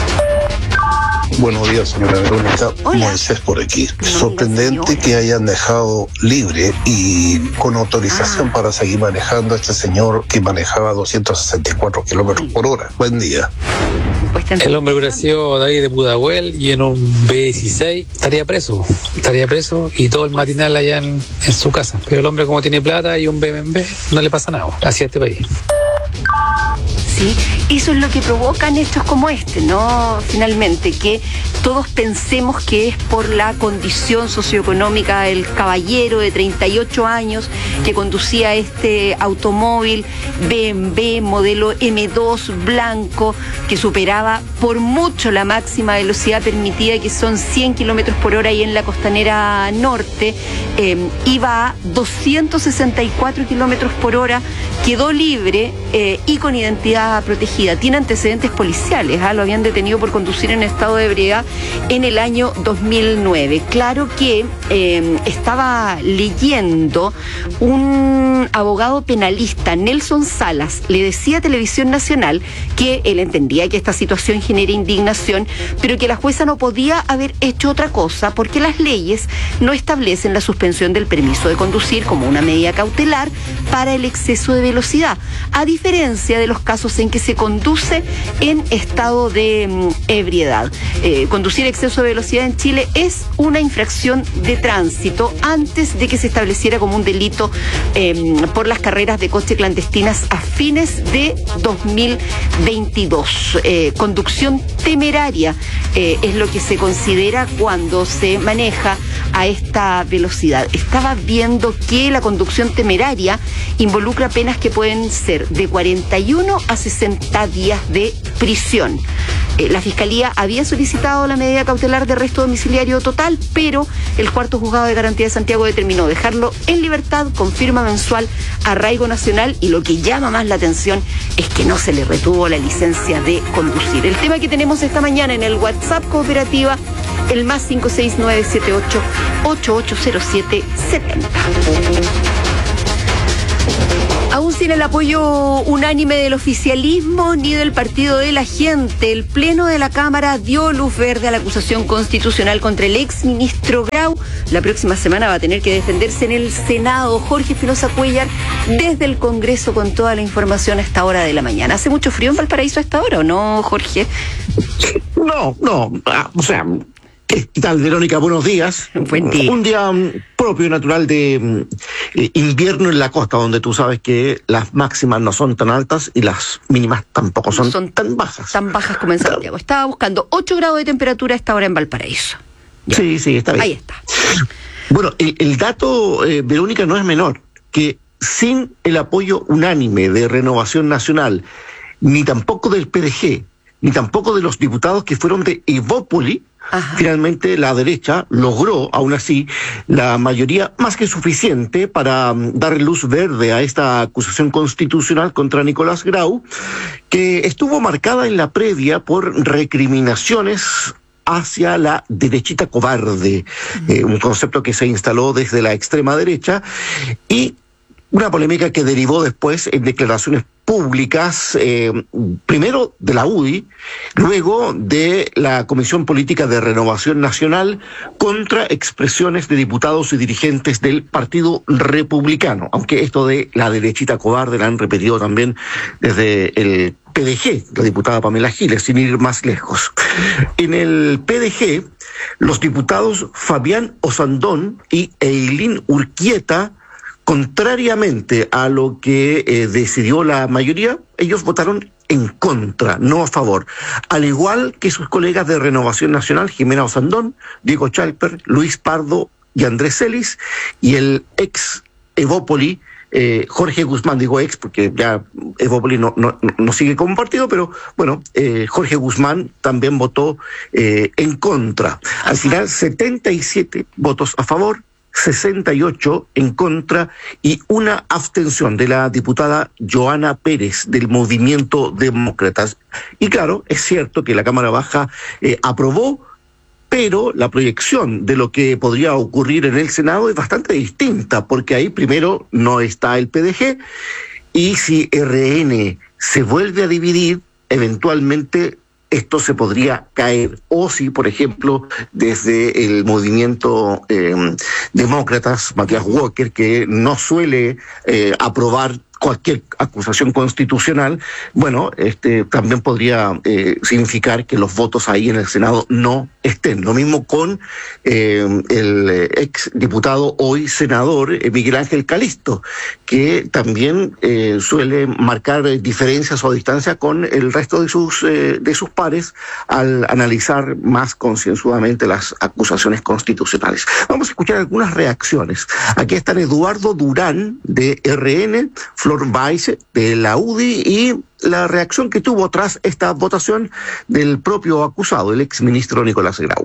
Buenos días, señora Verónica. Moisés por aquí. Sorprendente que hayan dejado libre y con autorización ah. para seguir manejando a este señor que manejaba doscientos sesenta y cuatro kilómetros por hora. Buen día. El hombre hubiera sido de ahí de Pudahuel y en un B dieciséis estaría preso. Estaría preso y todo el matinal allá en, en su casa. Pero el hombre, como tiene plata y un B M W, no le pasa nada. Hacia este país. Sí, eso es lo que provocan hechos como este, ¿no? Finalmente, que todos pensemos que es por la condición socioeconómica del caballero de treinta y ocho años que conducía este automóvil B M W modelo M dos blanco que superaba por mucho la máxima velocidad permitida, que son cien kilómetros por hora, y en la costanera norte eh, iba a doscientos sesenta y cuatro kilómetros por hora, quedó libre eh, y con identidad protegida. protegida. Tiene antecedentes policiales, ¿ah? Lo habían detenido por conducir en estado de ebriedad en el año dos mil nueve. Claro que eh, estaba leyendo un abogado penalista, Nelson Salas, le decía a Televisión Nacional que él entendía que esta situación genera indignación, pero que la jueza no podía haber hecho otra cosa porque las leyes no establecen la suspensión del permiso de conducir como una medida cautelar para el exceso de velocidad, a diferencia de los casos en que se conduce en estado de mm, ebriedad. Eh, conducir exceso de velocidad en Chile es una infracción de tránsito antes de que se estableciera como un delito eh, por las carreras de coche clandestinas a fines de dos mil veintidós. Eh, conducción temeraria eh, es lo que se considera cuando se maneja a esta velocidad. Estaba viendo que la conducción temeraria involucra penas que pueden ser de cuarenta y uno a sesenta días de prisión. Eh, la Fiscalía había solicitado la medida cautelar de arresto domiciliario total, pero el cuarto juzgado de garantía de Santiago determinó dejarlo en libertad con firma mensual, arraigo nacional, y lo que llama más la atención es que no se le retuvo la licencia de conducir. El tema que tenemos esta mañana en el WhatsApp Cooperativa, el más cinco seis nueve siete ocho ocho ocho cero siete siete cero. Aún sin el apoyo unánime del oficialismo ni del Partido de la Gente, el Pleno de la Cámara dio luz verde a la acusación constitucional contra el exministro Grau. La próxima semana va a tener que defenderse en el Senado. Jorge Espinosa Cuéllar, desde el Congreso, con toda la información a esta hora de la mañana. ¿Hace mucho frío en Valparaíso a esta hora o no, Jorge? No, no, o sea... ¿Qué tal, Verónica? Buenos días. Buen día. Un día um, propio y natural de um, eh, invierno en la costa, donde tú sabes que las máximas no son tan altas y las mínimas tampoco son, son tan bajas. Tan bajas como en Santiago. Estaba buscando ocho grados de temperatura a esta hora en Valparaíso. Ya. Sí, sí, está bien. Ahí está. Bueno, el, el dato, eh, Verónica, no es menor, que sin el apoyo unánime de Renovación Nacional, ni tampoco del P D G, ni tampoco de los diputados que fueron de Evópoli, ajá, finalmente la derecha logró, aún así, la mayoría más que suficiente para um, dar luz verde a esta acusación constitucional contra Nicolás Grau, que estuvo marcada en la previa por recriminaciones hacia la derechita cobarde, uh-huh. eh, un concepto que se instaló desde la extrema derecha, y una polémica que derivó después en declaraciones públicas, eh, primero de la U D I, luego de la Comisión Política de Renovación Nacional, contra expresiones de diputados y dirigentes del Partido Republicano, aunque esto de la derechita cobarde la han repetido también desde el P D G, la diputada Pamela Giles, sin ir más lejos. En el P D G, los diputados Fabián Osandón y Eileen Urquieta, contrariamente a lo que eh, decidió la mayoría, ellos votaron en contra, no a favor. Al igual que sus colegas de Renovación Nacional, Jimena Osandón, Diego Chalper, Luis Pardo y Andrés Celis, y el ex Evópoli, eh, Jorge Guzmán, digo ex porque ya Evópoli no, no, no sigue como partido, pero bueno, eh, Jorge Guzmán también votó eh, en contra. Al final, setenta y siete votos a favor, sesenta y ocho en contra y una abstención de la diputada Joana Pérez del Movimiento Demócratas. Y claro, es cierto que la Cámara Baja eh, aprobó, pero la proyección de lo que podría ocurrir en el Senado es bastante distinta, porque ahí primero no está el P D G, y si R N se vuelve a dividir, eventualmente esto se podría caer. O si, por ejemplo, desde el movimiento eh, Demócratas, Matías Walker, que no suele eh, aprobar cualquier acusación constitucional, bueno, este también podría eh, significar que los votos ahí en el Senado no estén. Lo mismo con eh, el ex diputado, hoy senador, eh, Miguel Ángel Calisto, que también eh, suele marcar diferencias o distancia con el resto de sus eh, de sus pares al analizar más concienzudamente las acusaciones constitucionales. Vamos a escuchar algunas reacciones. Aquí están Eduardo Durán de R N, Flor Baise de la U D I y la reacción que tuvo tras esta votación del propio acusado, el exministro Nicolás Grau.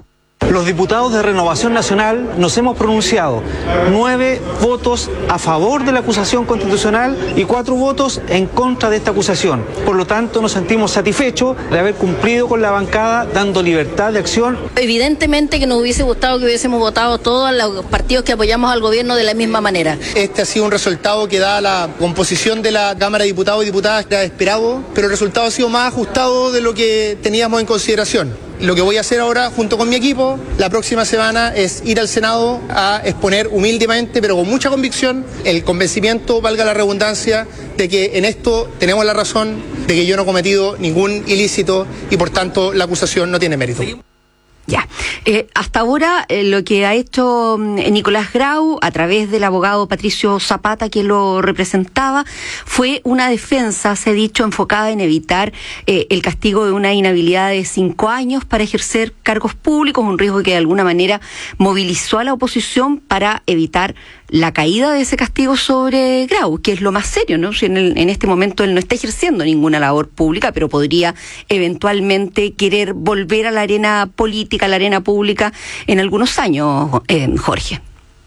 Los diputados de Renovación Nacional nos hemos pronunciado. Nueve votos a favor de la acusación constitucional y cuatro votos en contra de esta acusación. Por lo tanto, nos sentimos satisfechos de haber cumplido con la bancada, dando libertad de acción. Evidentemente que nos hubiese gustado que hubiésemos votado todos los partidos que apoyamos al gobierno de la misma manera. Este ha sido un resultado que da la composición de la Cámara de Diputados y Diputadas que era esperado, pero el resultado ha sido más ajustado de lo que teníamos en consideración. Lo que voy a hacer ahora, junto con mi equipo, la próxima semana es ir al Senado a exponer humildemente, pero con mucha convicción, el convencimiento, valga la redundancia, de que en esto tenemos la razón, de que yo no he cometido ningún ilícito y por tanto la acusación no tiene mérito. Ya, eh, hasta ahora eh, lo que ha hecho eh, Nicolás Grau a través del abogado Patricio Zapata, que lo representaba, fue una defensa, se ha dicho, enfocada en evitar eh, el castigo de una inhabilidad de cinco años para ejercer cargos públicos, un riesgo que de alguna manera movilizó a la oposición para evitar la caída de ese castigo sobre Grau, que es lo más serio, ¿no? Si en, el, en este momento él no está ejerciendo ninguna labor pública, pero podría eventualmente querer volver a la arena política, a la arena pública en algunos años, eh, Jorge.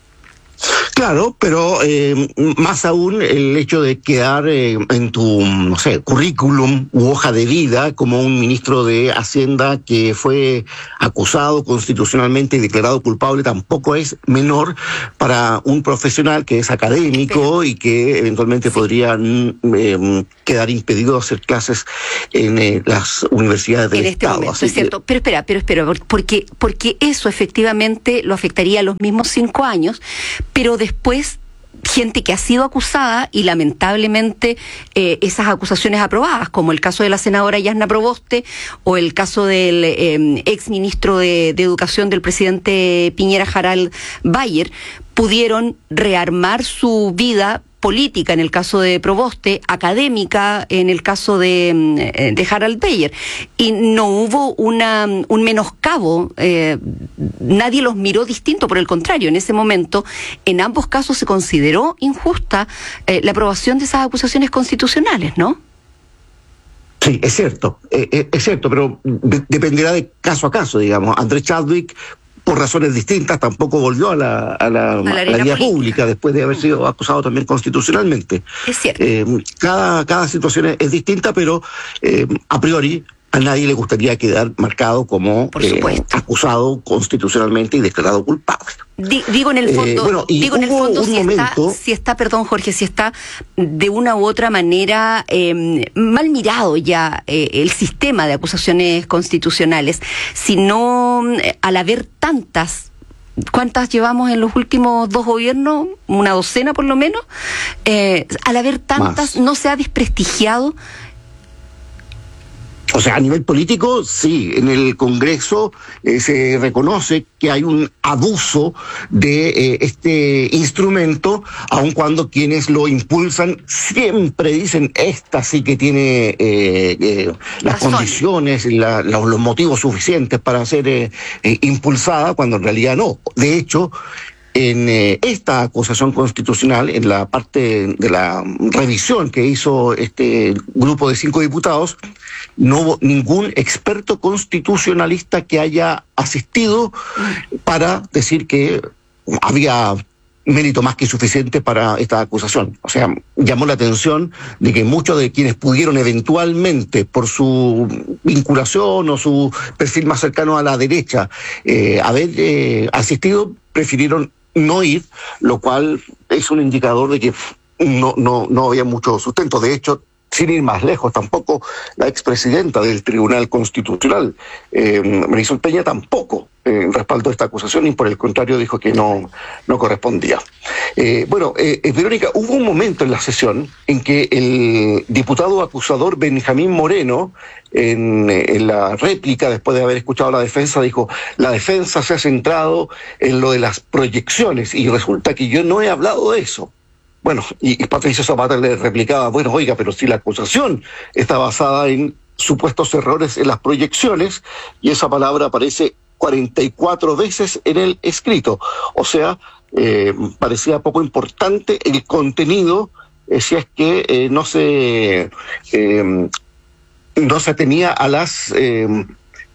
Claro, pero eh, más aún el hecho de quedar eh, en tu, no sé, currículum u hoja de vida como un ministro de Hacienda que fue acusado constitucionalmente y declarado culpable tampoco es menor para un profesional que es académico y que eventualmente sí. podría eh, quedar impedido de hacer clases en eh, las universidades del en este Estado. Momento, Así es que... cierto, pero espera, pero espera, porque, porque eso efectivamente lo afectaría a los mismos cinco años, pero después gente que ha sido acusada y lamentablemente eh, esas acusaciones aprobadas, como el caso de la senadora Yasna Proboste o el caso del eh, ex ministro de, de Educación del presidente Piñera, Harald Bayer, pudieron rearmar su vida política en el caso de Proboste, académica en el caso de, de Harald Bayer, y no hubo una un menoscabo, eh, nadie los miró distinto, por el contrario, en ese momento en ambos casos se consideró injusta eh, la aprobación de esas acusaciones constitucionales, ¿no? Sí, es cierto, eh, es cierto, pero de, dependerá de caso a caso, digamos. Andrés Chadwick, por razones distintas, tampoco volvió a la, a la, a la, a la vida pública después de haber sido acusado también constitucionalmente. Es cierto. Eh, cada, cada situación es, es distinta, pero eh, a priori a nadie le gustaría quedar marcado como eh, acusado constitucionalmente y declarado culpable. D- digo en el fondo, eh, bueno, digo en el fondo si momento... está, si está, perdón Jorge, si está de una u otra manera eh, mal mirado ya eh, el sistema de acusaciones constitucionales, si no eh, al haber tantas. ¿Cuántas llevamos en los últimos dos gobiernos? Una docena por lo menos. Eh, al haber tantas, Más. ¿no se ha desprestigiado? O sea, a nivel político, sí, en el Congreso eh, se reconoce que hay un abuso de eh, este instrumento, aun cuando quienes lo impulsan siempre dicen esta sí que tiene eh, eh, las Razón. condiciones, la, la, los motivos suficientes para ser eh, eh, impulsada, cuando en realidad no. De hecho, en eh, esta acusación constitucional, en la parte de la revisión que hizo este grupo de cinco diputados, no hubo ningún experto constitucionalista que haya asistido para decir que había mérito más que suficiente para esta acusación. O sea, llamó la atención de que muchos de quienes pudieron eventualmente, por su vinculación o su perfil más cercano a la derecha, eh, haber eh, asistido, prefirieron no ir, lo cual es un indicador de que no, no, no había mucho sustento. De hecho, sin ir más lejos, tampoco la expresidenta del Tribunal Constitucional, eh, Marisol Peña, tampoco eh, respaldó esta acusación y por el contrario dijo que no, no correspondía. Eh, bueno, eh, Verónica, hubo un momento en la sesión en que el diputado acusador Benjamín Moreno, en, en la réplica, después de haber escuchado la defensa, dijo: la defensa se ha centrado en lo de las proyecciones y resulta que yo no he hablado de eso. Bueno, y, y Patricio Zapata le replicaba: bueno, oiga, pero si la acusación está basada en supuestos errores en las proyecciones, y esa palabra aparece cuarenta y cuatro veces en el escrito. O sea, eh, parecía poco importante el contenido, eh, si es que eh, no se eh, no se atenía a las eh,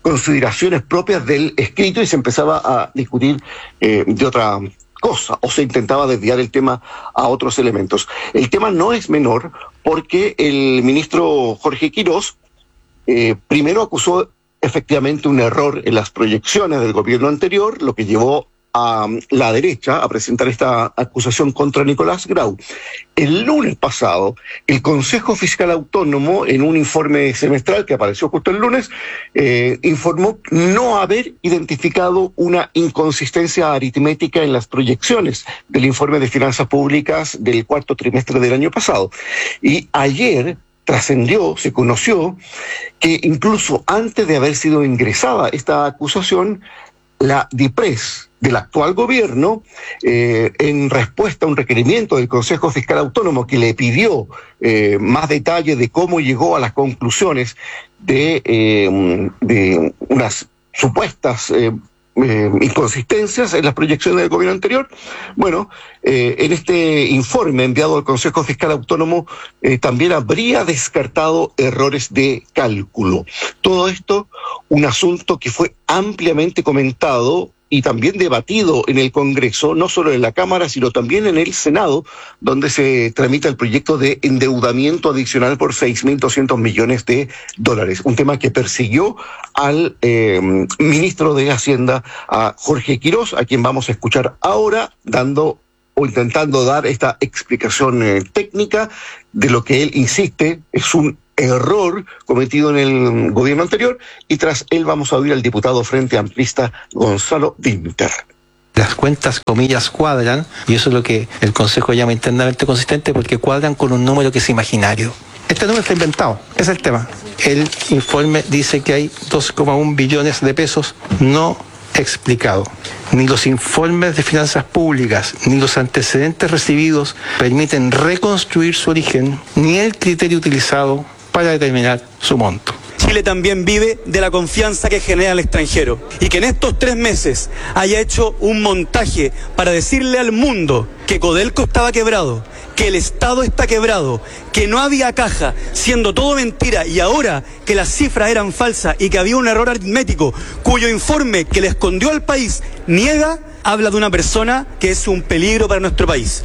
consideraciones propias del escrito y se empezaba a discutir eh, de otra cosa, o se intentaba desviar el tema a otros elementos. El tema no es menor porque el ministro Jorge Quirós eh, primero acusó efectivamente un error en las proyecciones del gobierno anterior, lo que llevó a la derecha a presentar esta acusación contra Nicolás Grau. El lunes pasado, el Consejo Fiscal Autónomo, en un informe semestral que apareció justo el lunes, eh, informó no haber identificado una inconsistencia aritmética en las proyecciones del informe de finanzas públicas del cuarto trimestre del año pasado. Y ayer trascendió, se conoció, que incluso antes de haber sido ingresada esta acusación, la DIPRES del actual gobierno, eh, en respuesta a un requerimiento del Consejo Fiscal Autónomo que le pidió eh, más detalle de cómo llegó a las conclusiones de, eh, de unas supuestas eh, eh, inconsistencias en las proyecciones del gobierno anterior, bueno, eh, en este informe enviado al Consejo Fiscal Autónomo eh, también habría descartado errores de cálculo. Todo esto, un asunto que fue ampliamente comentado y también debatido en el Congreso, no solo en la Cámara, sino también en el Senado, donde se tramita el proyecto de endeudamiento adicional por seis mil doscientos millones de dólares. Un tema que persiguió al eh, ministro de Hacienda, a Jorge Quirós, a quien vamos a escuchar ahora, dando o intentando dar esta explicación eh, técnica de lo que él insiste es un error cometido en el gobierno anterior, y tras él vamos a oír al diputado Frente Amplista Gonzalo Dinter. Las cuentas, comillas, cuadran, y eso es lo que el Consejo llama internamente consistente, porque cuadran con un número que es imaginario. Este número está inventado, ese es el tema. El informe dice que hay dos coma uno billones de pesos no explicado. Ni los informes de finanzas públicas ni los antecedentes recibidos permiten reconstruir su origen, ni el criterio utilizado para determinar su monto. Chile también vive de la confianza que genera el extranjero, y que en estos tres meses haya hecho un montaje para decirle al mundo que Codelco estaba quebrado, que el Estado está quebrado, que no había caja, siendo todo mentira, y ahora que las cifras eran falsas y que había un error aritmético cuyo informe que le escondió al país niega, habla de una persona que es un peligro para nuestro país.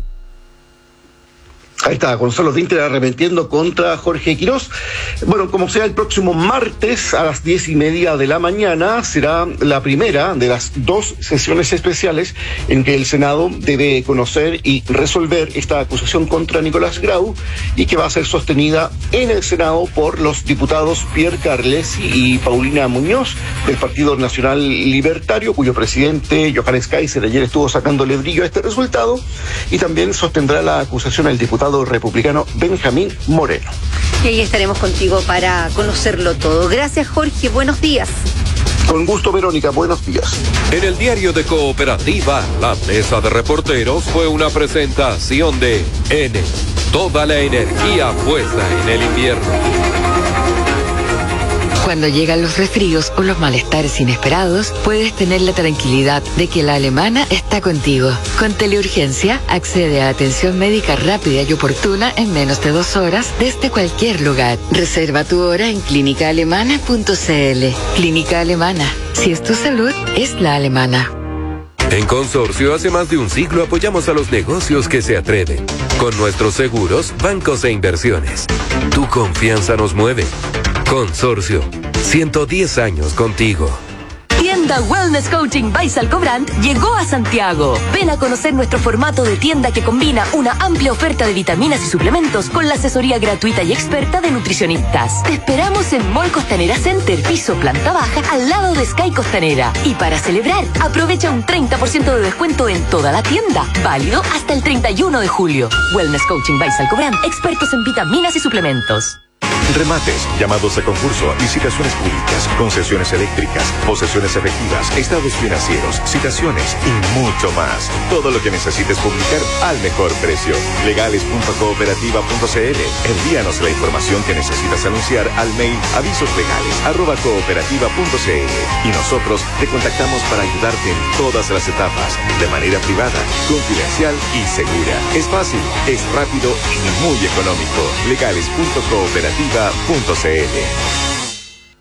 Ahí está, Gonzalo Dinter arremetiendo contra Jorge Quirós. Bueno, como sea, el próximo martes a las diez y media de la mañana será la primera de las dos sesiones especiales en que el Senado debe conocer y resolver esta acusación contra Nicolás Grau, y que va a ser sostenida en el Senado por los diputados Pierre Carlesi y Paulina Muñoz del Partido Nacional Libertario, cuyo presidente Johannes Kaiser ayer estuvo sacándole brillo a este resultado, y también sostendrá la acusación el diputado republicano Benjamín Moreno. Y ahí estaremos contigo para conocerlo todo. Gracias, Jorge. Buenos días. Con gusto, Verónica. Buenos días. En el diario de Cooperativa, la mesa de reporteros fue una presentación de N. Toda la energía puesta en el invierno. Cuando llegan los resfríos o los malestares inesperados, puedes tener la tranquilidad de que la alemana está contigo. Con Teleurgencia, accede a atención médica rápida y oportuna en menos de dos horas desde cualquier lugar. Reserva tu hora en clínica alemana punto c l. Clínica Alemana. Si es tu salud, es la alemana. En Consorcio, hace más de un siglo apoyamos a los negocios que se atreven. Con nuestros seguros, bancos e inversiones. Tu confianza nos mueve. Consorcio, ciento diez años contigo. Tienda Wellness Coaching by Salcobrand llegó a Santiago. Ven a conocer nuestro formato de tienda que combina una amplia oferta de vitaminas y suplementos con la asesoría gratuita y experta de nutricionistas. Te esperamos en Mall Costanera Center, piso planta baja, al lado de Sky Costanera. Y para celebrar, aprovecha un treinta por ciento de descuento en toda la tienda. Válido hasta el treinta y uno de julio. Wellness Coaching by Salcobrand, expertos en vitaminas y suplementos. Remates, llamados a concurso, licitaciones públicas, concesiones eléctricas, posesiones efectivas, estados financieros, citaciones y mucho más. Todo lo que necesites publicar al mejor precio. legales punto cooperativa punto c l. Envíanos la información que necesitas anunciar al mail avisoslegales arroba cooperativa punto c l y nosotros te contactamos para ayudarte en todas las etapas, de manera privada, confidencial y segura. Es fácil, es rápido y muy económico. legales punto cooperativa punto c l.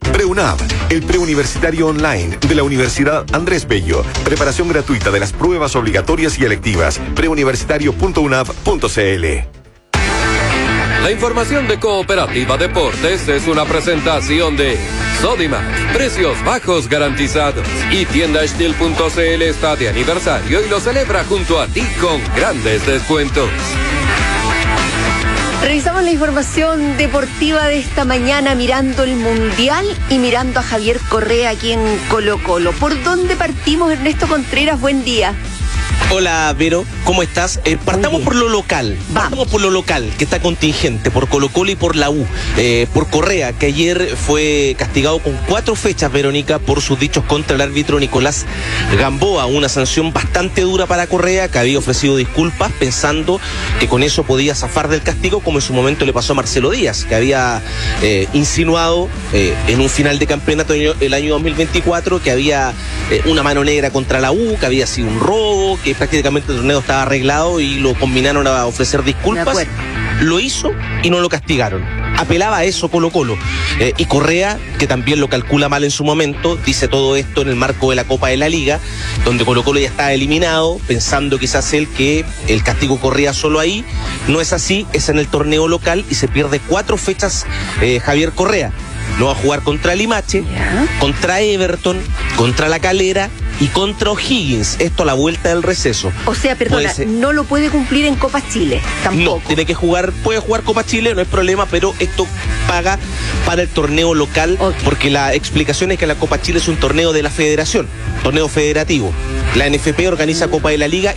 PreUNAV, el preuniversitario online de la Universidad Andrés Bello. Preparación gratuita de las pruebas obligatorias y electivas. preuniversitario punto unav punto cl. La información de Cooperativa Deportes es una presentación de Sodimac, precios bajos garantizados. Y Tienda Steel punto cl está de aniversario y lo celebra junto a ti con grandes descuentos. Revisamos la información deportiva de esta mañana mirando el Mundial y mirando a Javier Correa aquí en Colo Colo. ¿Por dónde partimos, Ernesto Contreras? Buen día. Hola, Vero, ¿cómo estás? Eh, partamos por lo local, Vamos. partamos por lo local, que está contingente, por Colo Colo y por la U, eh, por Correa, que ayer fue castigado con cuatro fechas, Verónica, por sus dichos contra el árbitro Nicolás Gamboa, una sanción bastante dura para Correa, que había ofrecido disculpas pensando que con eso podía zafar del castigo, como en su momento le pasó a Marcelo Díaz, que había eh, insinuado eh, en un final de campeonato el año dos mil veinticuatro que había eh, una mano negra contra la U, que había sido un robo, que prácticamente el torneo estaba arreglado y lo combinaron a ofrecer disculpas. Lo hizo y no lo castigaron. Apelaba a eso Colo Colo. Eh, y Correa, que también lo calcula mal en su momento, dice todo esto en el marco de la Copa de la Liga, donde Colo Colo ya está eliminado, pensando quizás él que el castigo corría solo ahí. No es así, es en el torneo local y se pierde cuatro fechas eh, Javier Correa. No va a jugar contra Limache, yeah. contra Everton, contra La Calera y contra O'Higgins. Esto a la vuelta del receso. O sea, perdona, no lo puede cumplir en Copa Chile, tampoco. No, tiene que jugar, puede jugar Copa Chile, no hay problema, pero esto paga para el torneo local, okay. porque la explicación es que la Copa Chile es un torneo de la federación, torneo federativo. La N F P organiza Copa de la Liga